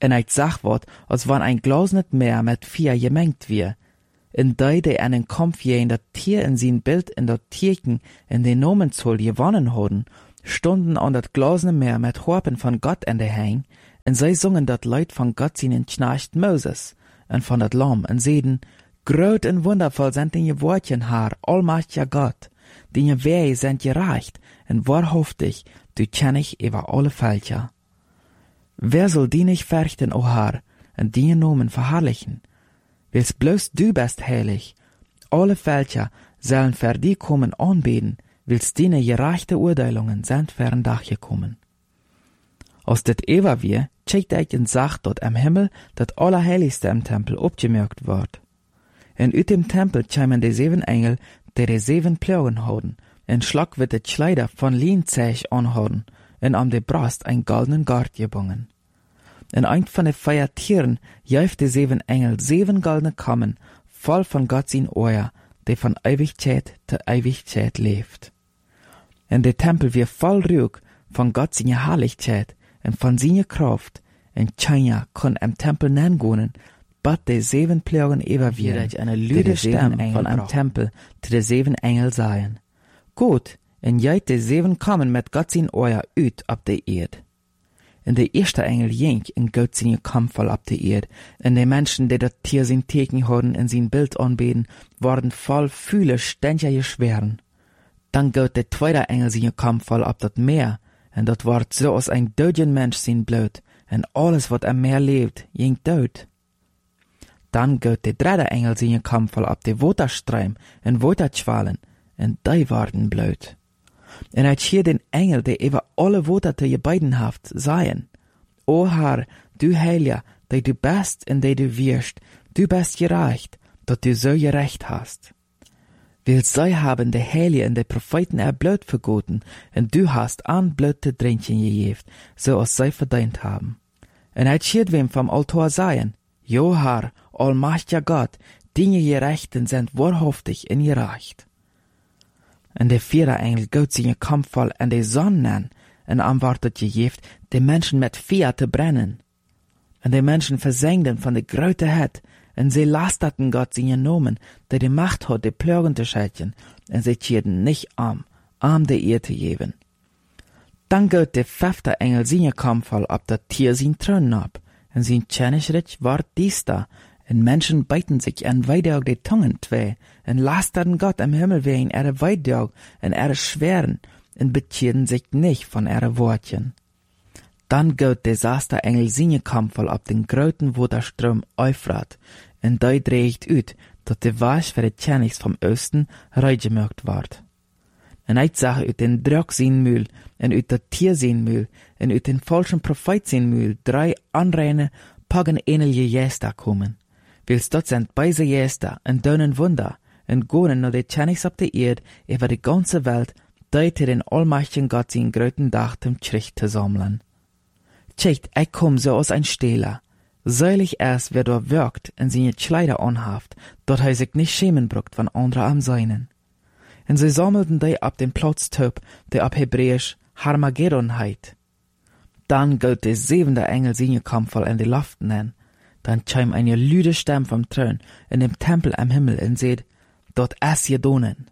Speaker 2: En eit zag wat, als wann ein Glas net mehr met 4 gemengt wie. In die einen Kampf je in dat Tier in sein Bild in dat Tierken in den Nomenzoll gewonnen hadden, stunden an dat Glas nicht mehr mit Harpen von Gott in de Hang, en zij sungen dat Leid von Gott seinen Knecht Moses, en von dat Lamm, en zeiden, groot en wundervoll sind die Wortchen haar, allmächtiger Gott, die Wege sind gereicht, en wahrhaftig, du kenn ich über alle Völker. Wer soll die nicht fürchten, o Herr, en die Nomen verherrlichen? Weil's bloß du bist heilig. Alle Völker sollen für die kommen anbeten, weil's deine gerechte Urteilungen sind fern Dach gekommen. Als dit Eva wir, checkt ich und sagt dort am Himmel, dat Allerheiligste im Tempel abgemerkt wird. En uit dem Tempel kämen die 7 Engel, die 7 Plagen houden, en Schlag wird die Kleider von Lienzeug anhouden, en am de Brust ein goldenen Gart gebungen. En ein von den 4 Tieren jäuft die 7 Engel 7 goldene Kammen, voll von Gott sein Euer, die von Ewigkeit zu Ewigkeit lebt. En der Tempel wird voll Ruhe von Gott seine Herrlichkeit und von seiner Kraft, en keiner kann im Tempel nennen, but die 7 Plagen überwiegen, eine lüde Stimme von einem Tempel zu den 7 Engel seien. Gut, en jeit die 7 Kammen mit Gott sein Euer uit ab der Erde. En de eerste Engel jenk in Gott seine Kampfvoll ab der Erde, en die Menschen, die dat Tier sein Teken hadden in sein Bild anbeten, worden voll viele Ständcher geschweren. Dann geht der zweite Engel seine Kampfvoll ab dat Meer, en dat ward so als ein dödjen Mensch sein Blut, en alles wat am Meer lebt, jenk dood. Dann geht der dritte Engel seine Kampfvoll ab de Waterstreim en Waterschwalen, en die worden blut. En uit hier den Engel, die über alle Worte te je beiden haft, seien, O Herr, du Heiliger, die du bist in die du wirst, du bist gerecht, dat du so gerecht hast. Weil sie haben die Heilige und die Propheten Blut vergoten, und du hast an Blut te drinken gegeben, so als sie verdient haben. En uit hier wem vom Altar seien, Jo Herr, allmächtiger Gott, deine Gerechten sind wahrhaftig und gerecht. En de 4 Engel geht seine Kampfvoll an de Sonne an, en antwortet gegeben, die Menschen mit Feuer zu brennen. En die Menschen versengten von der Gröteheit, en sie lasterten Gott seine Nomen, der die Macht hat, die Plagen zu schätzen, en sie kehrten nicht die Erde zu geben. Dann geht der 5. Engel seine Kampfvoll ab das Tier sein Thron ab, en sein Tschenischrich ward dies da, en Menschen beiten sich en Weideog die Tungen zwei, en lasterten Gott am Himmel wegen ihre Weideog en ihre Schweren, en bekehrten sich nicht von ihre Wortchen. Dann geht der 6. Engel seine Kampfvoll ab den großen Waterstrom Euphrat, en die dreht ut, dat de Wasch für die Tschenigs vom Osten reingemerkt ward. En ich sage ut den Drog sein Mühl, en ut der Tier sein Mühl, en ut den falschen Prophet sein Mühl, 3 anreine, pagan-ähnliche Gäste kommen. Wils dort sind beise Gäste, en dönen Wunder, en gonen nur die Tschenigs ab der Erde, über die ganze Welt, die zu den allmächtigen Gott sein gröten Dach zum Gericht zu sammeln. Tschecht, ich komm so aus ein Stehler. Seilig erst, wer dort wirkt und seine Kleider anhaft, dort er sich nicht schämen bruckt von anderen am Seinen. Und sie sammelten die ab dem Platz töp, der ab Hebräisch Harmageddon heit. Dann geht der 7. Engel seine Kampfvoll in die Luft nennen. Dann scheim eine lüde Stimme vom Thron in dem Tempel am Himmel und seht, dort es gedonen.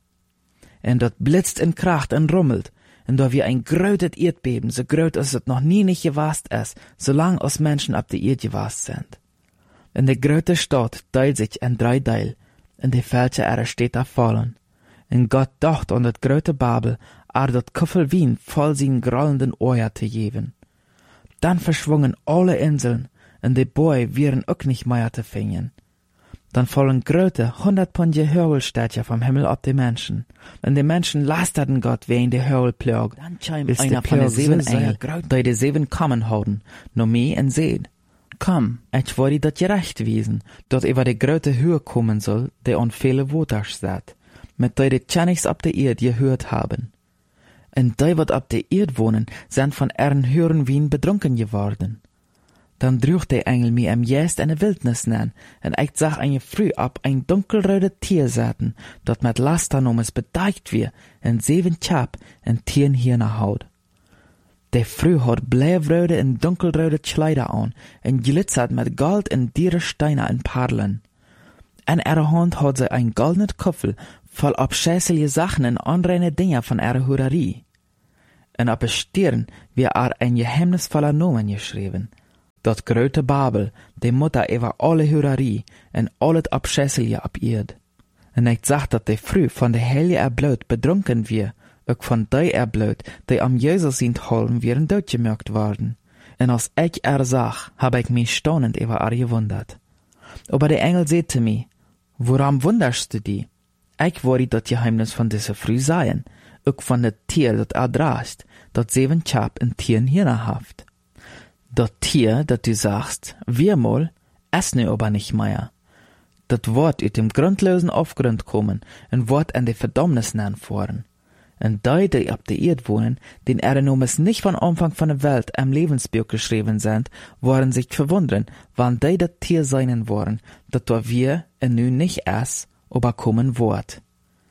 Speaker 2: Und dort blitzt und kracht und rummelt, und da wie ein grötet Erdbeben, so gröt als es noch nie nicht gewast ist, solang als Menschen ab der Erde gewast sind. Und die gröte Stadt teilt sich in 3 Teil, und die Felsche ihrer Städte fallen. Und Gott dacht an das gröte Babel, dort Kuffel Wien voll seinen grollenden Euer zu geben. Dann verschwungen alle Inseln, und die Bäume wären auch nicht mehr zu finden. Dann fallen gröte 100 Pfund Hörwelstädtchen vom Himmel ab die Menschen. Und die Menschen lasterten Gott wegen der Hörwelplage. Dann scheint einer von den 7 Engel, die die 7 Kammen halten, noch mehr und sehen. Komm, ich wollte dat gerecht wiesen, dort über die gröte Höhe kommen soll, die an viele Woter steht, mit die die Tschenigs ab der Erde gehört haben. Und die, wat ab der Erde wohnen, sind von ihren Hören Wien betrunken geworden. Dann drüch der Engel mir am Jäst eine Wildnis nen, und ich sah eine früh ab ein dunkelröte Tier saten, dort mit Lasternomes bedeicht wir, und 7 Chap, und Tieren hier nach Haut.
Speaker 1: De Frau had blijvrode en dunkelrode Kleider aan en glitzert met Gold en dure Steine en Perlen. In ihrer Hand had sie ein goldenes Köffel voll abscheuliche Sachen und unreine Dinge von ihrer Hurerie. Und auf der Stirn wie ein geheimnisvoller Nomen geschrieben. Dat grote Babel, die Mutter über alle Hurerie und alles abscheuliche ab Erd. Und ich sag, dat die Früh von der Heilige erblut bedrunken wir, auch von die erblut, die am Jesus sind holen, wären doodgemerkt worden. Und als ich sag, hab ich mich staunend über gewundert. Aber der Engel sagte mir, woran wunderst du dich? Ich wollte das Geheimnis von dieser Früh sein, auch von dem Tier, das drast, das 7 Chap in Tieren hinhaft. Das Tier, das du sagst, wir mal, es nu aber nicht mehr. Das Wort aus dem grundlosen Aufgrund kommen und Wort an die Verdammnis nennen fahren. Und die auf der Erde wohnen, den Nomes nicht von Anfang von der Welt am Lebensbuch geschrieben sind, waren sich verwundern, wann die das Tier seinen waren, dat wir und nu nicht es, aber kommen Wort.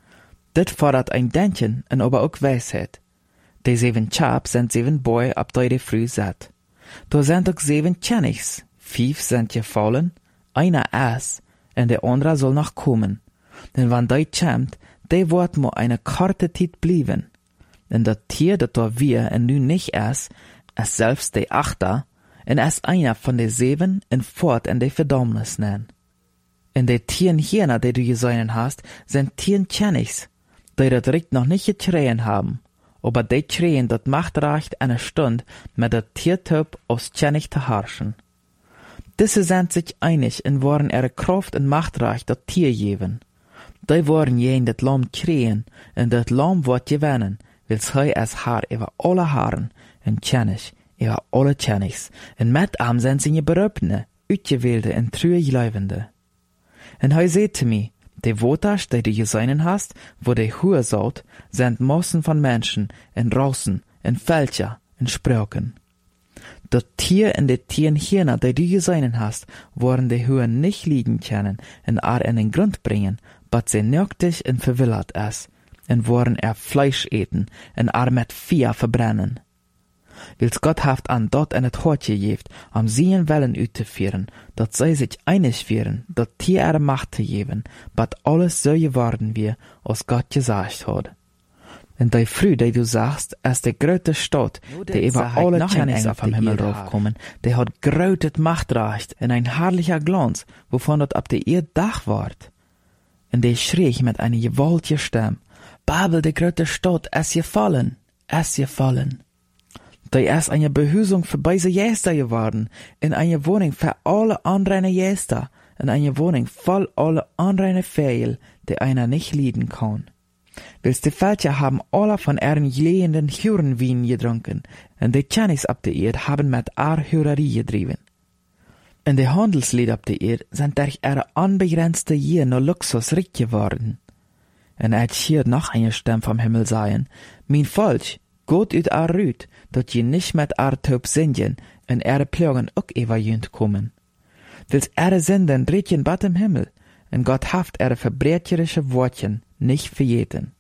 Speaker 1: Das fordert ein Denken und aber auch Weisheit. Die 7 Chap sind 7 Boy, ab die Früh set. Da sind auch 7 Tschennigs, 5 sind gefallen, einer es, und der andere soll noch kommen. Denn wenn die kommt, die wird mo eine korte Zeit blieben. Und das Tier, das wir und nu nicht es selbst die 8, und es einer von den 7 und fort in die Verdammnis nennen. Und die Tieren hierna, die du gesehen hast, sind Tieren Tschennigs, die das Recht noch nicht getrien haben. Aber die Tränen, dat macht reicht eine Stunde, mit der Tiertyp aus Tschenig zu herrschen. Diese sind sich einig und wollen ihre Kraft und Machtreich dat Tier geben. Die wollen jen dat Lamm kriegen, und dat Lamm wird gewinnen, weil sie es Haar über alle Haaren, und Tschenig über alle Tschenigs, und mit ihm sind sie berühmte, uitgewählte und treue Leibende. Und er sagte mir, die Woters, die du gesehen hast, wo die Hure saut, sind Massen von Menschen, in Rossen, in Fälscher, in Spröken. Das Tier und die Tieren hierna, die du gesehen hast, wollen die Hure nicht liegen können, und in den Grund bringen, but sie nöchtig und verwillert es, und wollen Fleisch eten, und mit Feuer verbrennen. Wils Gott haft an dort in het Hort gegeben, sien Wellen uitzuführen, dat sie sich einig wären, dat Tier ihre Macht zu geben, bat alles so geworden wie, als Gott gesagt hat. Und die Früh, die du sagst, ist die größte Stadt, die über alle Tschennigs vom Himmel draufkommen, die hat größtes Machtrecht und ein herrlicher Glanz, wovon dort ab der Erde Dach ward. Und die schrie mit einer gewaltigen Stimme, Babel, die größte Stadt, ist gefallen, ist gefallen. Die ist eine Behüsung für beide Jäster geworden, in eine Wohnung für alle unreine Jäster, in eine Wohnung voll alle unreine Fehl, die einer nicht leiden kann. Wils die Völker haben alle von ihren glühenden Hurenwein getrunken, und die Tschennigs ab der Erde haben mit Hurerie getrieben. Und die Handelslieder ab der Erde sind durch ihre unbegrenzte Gier nur Luxus reich geworden. Und hier noch eine Stimme vom Himmel sagen, mein Volk, Gott ut Rüt, dat je nicht mit Taub singen, und Plagen auch überjünd kommen. Wils Sünden drehtjen bat im Himmel, und Gott haft verbrecherische Wortchen nicht verjeten.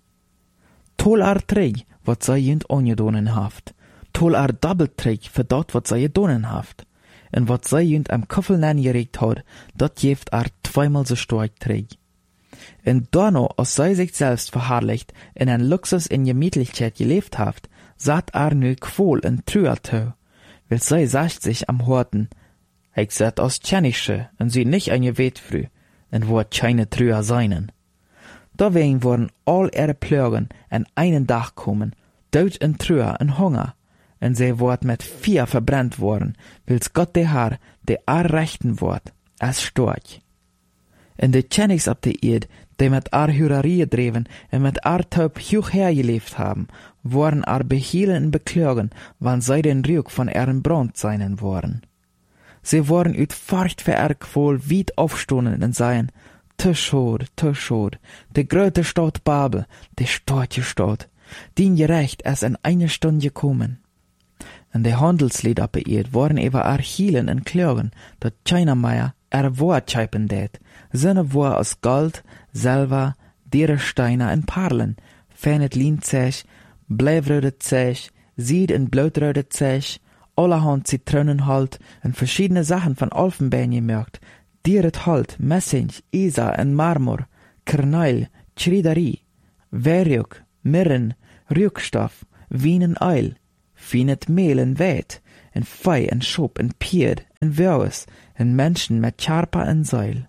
Speaker 1: Tol Träg, wat sei jünd ongedonen haft. Tol Doppelträg für dort, wat sei gedonen haft. Und wat sei jünd am Koffel nengeregt hat, dat jeft 2-mal so stark träg. Und Donno, als sei sich selbst verherrlicht, in ein Luxus in Gemütlichkeit gelebt haft, satt nu quol en Trüertau, weil sei sagt sich am Horten, ich sat aus Tschennische, und sie nicht ein Gewetfrü, und wo keine Trüer seinen. Dawein wurden all ihre Plögen an einen Dach kommen, Tod und Trüer und Hunger, und sie wurden mit Feuer verbrannt worden, wils Gott der Herr, der rechten wort, als Storch. Und die Tschennigs ab der Erde, die mit Hurerie dreven und mit Taub hoch hergelebt haben, waren behielen und beklagen, wann sie den Rück von ihren Brand seinen waren. Sie waren uit Furcht für Qual weit aufstonden und seien, te schade, die gröte Stadt Babel, die storche Stadt, die gerecht erst in eine Stunde gekommen. Und die Handelslieder ab der Erde waren über hielen und klagen, dat keiner mehr Wort scheipen det, seine Wort aus Gold, Silber, Steine und Perlen, fenet Linzech, bleifrode Zech,
Speaker 2: Sied in blutröde Zech, allerhand Zitronenhalt und verschiedene Sachen von Elfenbein gemerkt, Dieret Halt, Messing, Isa und Marmor, Karneil, Chriderie, Werjuk, Mirren, Rückstoff, Wien en Eil, Finet Mehl en Weit, en Fei en Schop en Pied en Waues, en Menschen mit Charpa en Seil.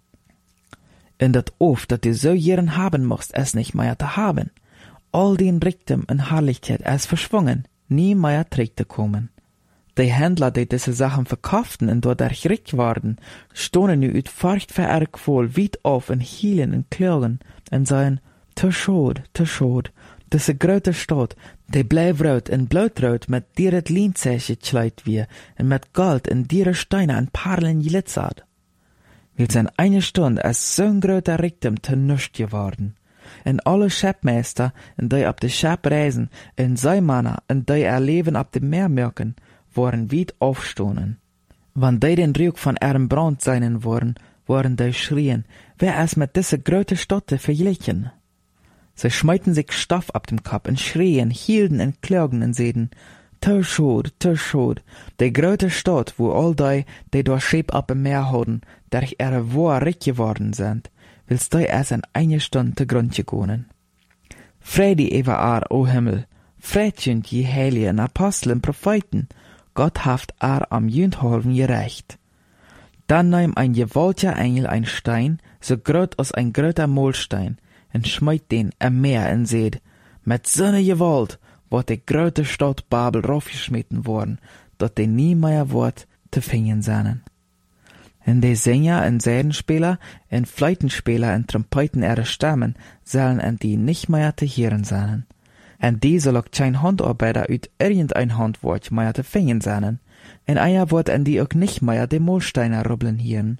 Speaker 2: In dat oft, dat du so jeren haben mochst, es nicht mehr zu haben. All den Reichtum en Herrlichkeit es verschwungen, nie mehr zurück zu kommen. Die Händler, die diese Sachen verkauften und dadurch reich waren, stonden nu uit Furcht vor Ergwohl weit auf und hielen und klagen und sagen, te schade, diese große Stadt, die bleifrood en blautrood mit dieret Lienzeichen gekleid wie und mit Gold en diere Steine en Perlen glitzert. Weil in eine Stunde es so'n großer Reichtum te nichts geworden. En alle Schepmeister, en die op de Schep reisen, en Seemanner, en die erleben op de Meer merken, waren weit aufstonen. Wann die den Rück von ihrem Brand seinen waren die schrien, wer es mit dieser großen Stadt verglichen. Sie schmeiten sich Stoff ab dem Kopf und schrien, hielten und klagen und seden, te schade, die große Stadt, wo all die durch Schip ab dem Meer hatten, durch ihre Wohr reich geworden sind, willst du erst in eine Stunde zu Grund gegangen. Freude über o Himmel, Freudchen die Heiligen Apostel und Propheten, Gott haft am Jündholven gerecht. Dann nahm ein gewaltiger Engel ein Stein, so groß als ein großer Mohlstein, und schmeit den am Meer und seht, mit so'ne Gewalt wird die große Stadt Babel raufgeschmitten worden, dat die nie mehr wird zu finden sein. Und die Sänger und Sädenspieler und Fleitenspieler und Trompeten ihre Stimmen sollen an die nicht mehr zu hören sein. Und die soll auch kein Handarbeiter uit irgendein Handwerk mehr zu finden sein. Und einer wird an die auch nicht mehr die Mohlsteine rubbeln hören.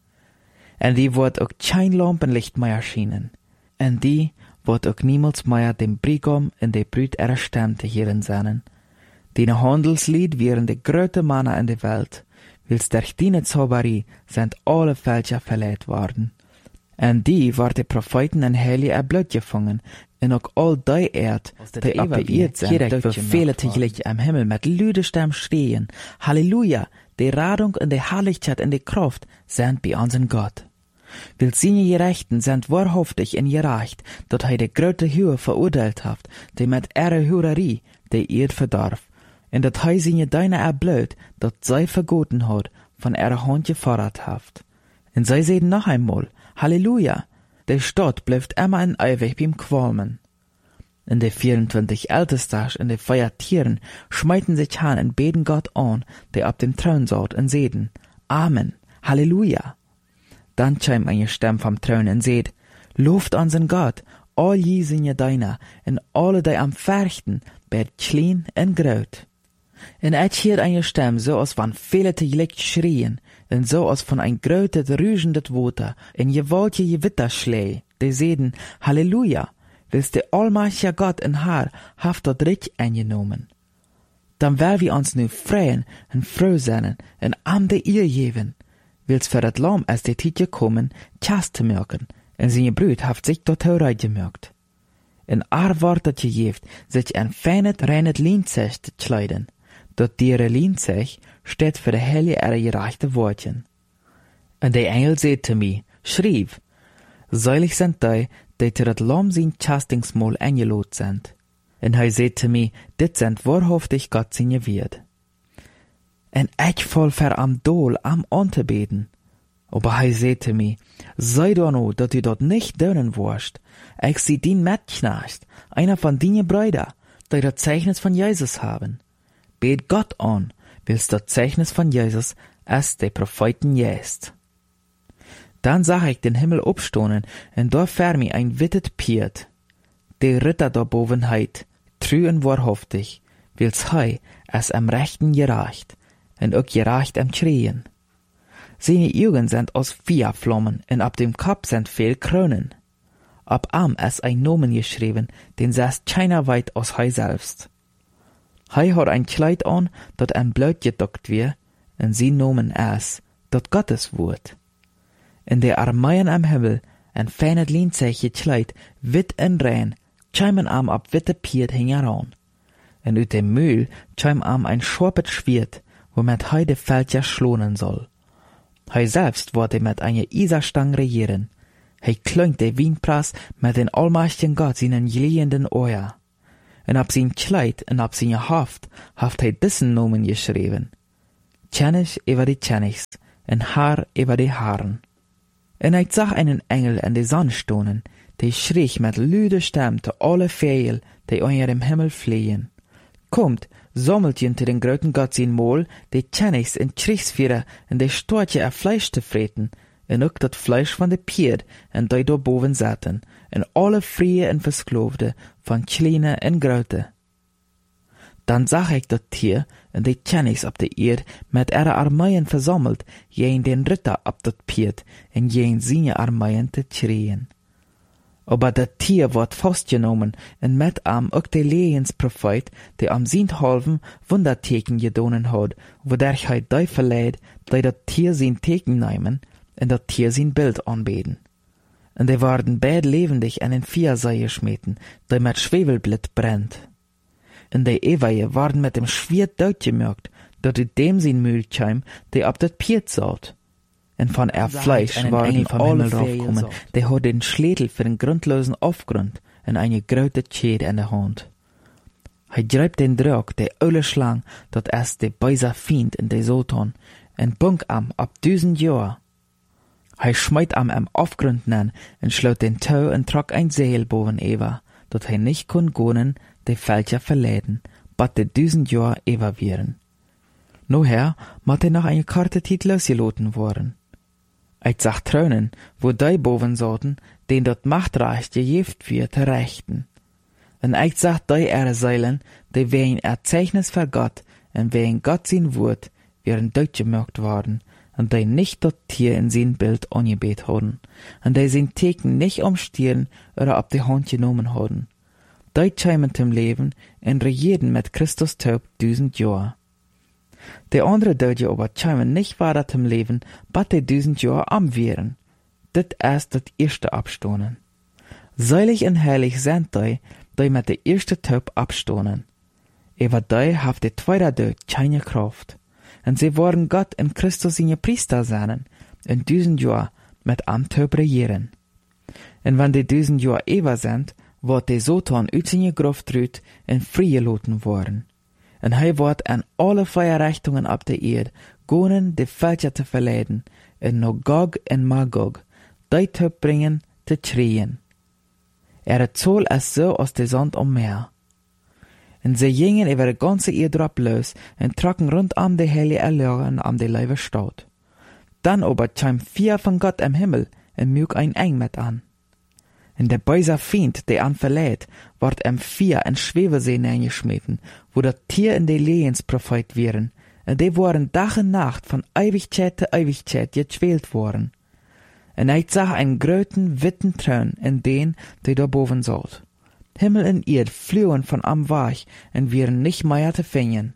Speaker 2: Und die wird auch kein Lampenlicht mehr schienen. Und die wird auch niemals mehr dem Brigam und die Brüd ihrer Stimme zu hören sein. Die Handelslied wären die größte Männer in der Welt. Wils durch die Zauberie sind alle Fälscher verleiht worden. Und die war die Propheten en Heilige erblut gefangen, und auch all die Erd, die appelliert sind, direkt für viele täglich am Himmel mit lüde Stimmen schreien, Halleluja, die Radung und die Herrlichkeit und die Kraft sind bei unseren Gott. Weil seine Gerechten sind wahrhaftig und gerecht, dat die große Höhe verurteilt hat, die mit ihrer Hurerie die Erd verdarf, und dat seine Deine erblut, dat sei vergoten hat, von ihrer Hand gefordert hat. Und sie sehen noch einmal, Halleluja, die Stadt bleibt immer in ewig beim Qualmen. Und die 24 Ältesten und die 4 Tieren schmeiten sich an und beten Gott an, der ab dem Thron saß, und seden, Amen, Halleluja. Dann chimt eine Stimme vom Thron und seht, Lobt unseren Gott, all je seine Deiner, und alle die am Färchten, bet klein und groß. Und ich hört eine Stimme, so als van viele tegelijk schrien, und so als von ein grötes, rügendes Water, in gewaltige Gewitterschläge, die seden, Halleluja, willst der allmächtige Gott in Haar, haft dort recht eingenommen. Dann werden wir uns nu freuen und froh sein, und am de ihr geben, willst für das Lamm als die Zeit gekommen, Chast zu merken, und seine Brüd haft sich dort hereingemerkt. In Wort dat gegeft, sich ein feines, reines Lienzech zu kleiden. Dat diere Lienzech steht für die Heilige ihre gerechte Wortchen. Und der Engel sagte mir, schrieb, seilig sind die zu dat Lamm sein Chastingsmahl eingelot sind. Und er sagte mir, dit sind wahrhaftig Gott seine Wird. Und ich voll für am Dol am anzubeten. Aber er sagte mir, sei doch nur, dass du dort nicht dönen wirst. Ich sieh den Mitknecht, einer von deinen Brüdern, die das Zeichnis von Jesus haben. Bet Gott an, willst das Zeichnis von Jesus, als die Propheten jest. Dann sah ich den Himmel abstonen, und da vor mir ein wittet Piet. Der Ritter da boven heit, trü und wahrhaftig, wils hei es am Rechten gerecht, und auch gerecht am Schrien. Seine Augen sind aus Feuerflammen, und ab dem Kopf sind viel Kronen. Ab am es ein Nomen geschrieben, den saß keiner weit aus hei selbst. Hei hat ein Kleid an, dat ein Blut gedockt wir, und sie Nomen es, dat Gottes Wort. In der Armeien am Himmel, ein feines Lienzech gekleid, wit en rein, chimen am ab witte Piet hing heran.
Speaker 1: En uit dem Mühl chim am ein scharpet Schwert, womit hij de Feldja schlonen soll. Hij selbst wollte mit einer Iserstang regieren. Hij klöngt de Wienpras mit den allmächtigen Gott seinen glühenden Ohr. En ab sein Kleid en ab seine Haft haft hij diesen Nomen geschrieben. Tjennig über die Tjennigs, en Haar über die Haaren. En hij zag einen Engel in de Sonne stonen, die schrie mit lüde Stem zu alle Vögel, die unter dem Himmel fliehen. Kommt, sammelt jente den groten Gott sein Mol, die Tjennigs in Kriegsführer en de Stortje Fleisch te vreten, en ook dat Fleisch van de Pierd en die daarboven zaten, en alle vrije en verskloofde, van kleine en grote. Dan zag ik dat Tier en de Tjennigs op de Eerd met ihre Armeien versammelt, jeen den Ritter op dat Pierd en jeen seine Armeien te schreien. Aber dat Tier wordt vastgenomen en met am ook de Leensprofeet, die am Sinthalven Wunderteken gedonen had, wodurch hij die verleidt, die dat Tier zijn Teken nemen en dat Tier zijn Bild aanbeden. En die waren beid levendig en in Viersei geschmeten, die met Schwefelblit brennt. En die Eweie waren met dem Schwert doodgemerkt, dat uit dem zijn Mühltjeim, die op dat Pierd zat. En van Fleisch waren alle raufgekommen, die had den Schädel für den grundlosen Aufgrund en eine grote Tjede in der Hand. Hij greift den Drog, die oude Schlang, dat es de böse Fiend in de Satan, en bunk am ab 1000 Jahr. Hij schmeit am Aufgrund nen en sloot den Tau en trok ein Seil boven Eva, dat hij nicht kon gonen, de Feldja verleiden, bat de 1000 Jahr Eva wieren. Noher mat hij noch eine Karte Tiet losgeloten worden. Ich zag Traunen, wo die boven zaten, den dat Machtreich gejeft wird, te rechten. En ich zag die Seilen, die wegen Erzeichnis für Gott, en wegen Gott sein Wort, wären durchgemerkt worden, en die nicht dat Tier in sein Bild angebet hadden, en die sein Teken nicht umstieren oder ab die Hand genommen hadden. Die kämen zum Leben en regierten mit Christus Taub 1000 Jahre. Die andere Deutsche aber kämen nicht weiter zum Leben, bat die 1000 Jahre am wären. Dit ist das erste Abstonen. Seilig und heilig sind die mit der erste Taub abstonen. Über die haft die zweite Tod keine Kraft. Und sie wollen Gott in Christus seine Priester sein, in 1000 Jahre mit am Taub regieren. Und wenn die 1000 Jahre über sind, wird die Satan uit seine Gruft rüt in freigelassen worden. En hij wordt aan alle Feierrichtungen op de Erde gonen de Feldja te verleiden, en no Gog en Magog, die te bringen te schreien. Het Zoll is zo als de zand om Meer. En ze gingen over de ganze Erde drop los en trokken rondom de heilige Erlören am de Leibe Stadt. Dan aber kwam 4 van Gott im Himmel en mjuk ein Eng met an. En der böse Fiend, der an verleiht, ward 4 in Schwebesee eingeschmeten, wo das Tier in de Lehensprophet wären, en die waren Tag und Nacht von Ewigkeit zu Ewigkeit gequält worden. En ich sah einen gröten, witten Traun in den, der da boven saß. Himmel und Erd flohen von am Weich en wären nicht mehr zu finden.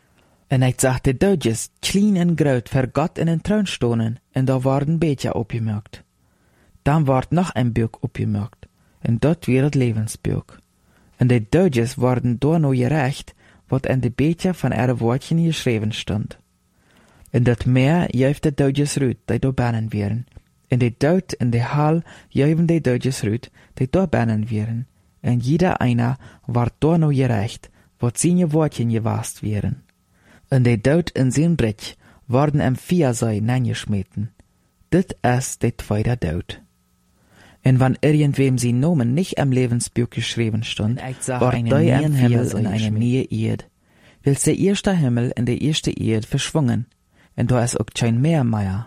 Speaker 1: En ich sah die Deutsches, klein und groot, für Gott in den Traun stonen, en da waren Becher aufgemerkt. Dan ward noch ein Buch opgemerkt, en dat weer het levensbuch. En de Deutsches worden door no gerecht, wat in de Becher van ihre Wortchen geschreven stond. In dat Meer juift de Deutsches Rüt, die door bannen wären. In de Dood in de Hall juiven de Deutsches Rüt, die door bannen wären. En jeder einer ward door no gerecht, wat seine Wortchen gewast wären. In de Dood in zijn Brich worden 4 Sei neingeschmeten. Dit is de tweede Dood. En wann irgendwem sein Nomen nicht im Lebensbuch geschrieben stund, war ein neuen Himmel in eine neue Erde. Wils der erste Himmel in der erste Erde verschwungen, en da ist auch kein mehr.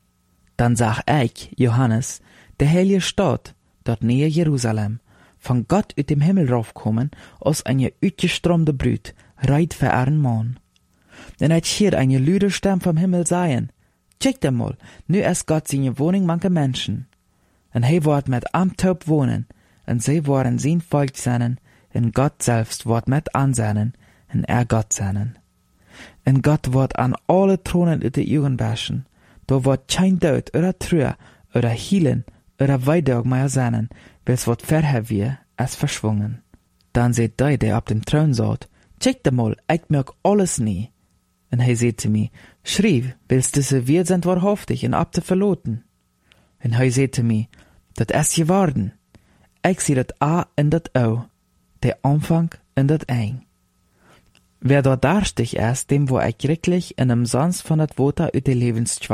Speaker 1: Dann sag ich, Johannes, der heilige Stadt, dort nähe Jerusalem, von Gott uit dem Himmel raufkommen, aus eine uitgestromde Brut, reit für ihren Mann. En ich hier eine lüde Stimme vom Himmel sagen, check dir mal, nu ist Gott seine Wohnung manche Menschen. En hij wordt met am Taub wohnen, en zij worden zijn Volk zijn, en Gott selbst wordt met aanzien, en Gott zijn. En Gott wordt aan alle Thronen uit de Augen waschen, da wordt kein Dood, oder Trauer, oder Hielen, oder Weidog mehr sein, wels wordt verher wie, als verschwungen. Dan seht die op dem Thron saat, check mal, ich merk alles nie. En hij zei te mij, schrijf, willst du se wir sind wahrhaftig en ab te verloten? En hij zei te mij, dat is geworden. Ik zie dat A en dat O, der Anfang en dat Eng. Wer dort darstig ist, dem wo ich wirklich in einem Sons von dat Wota uit de Lebensschwach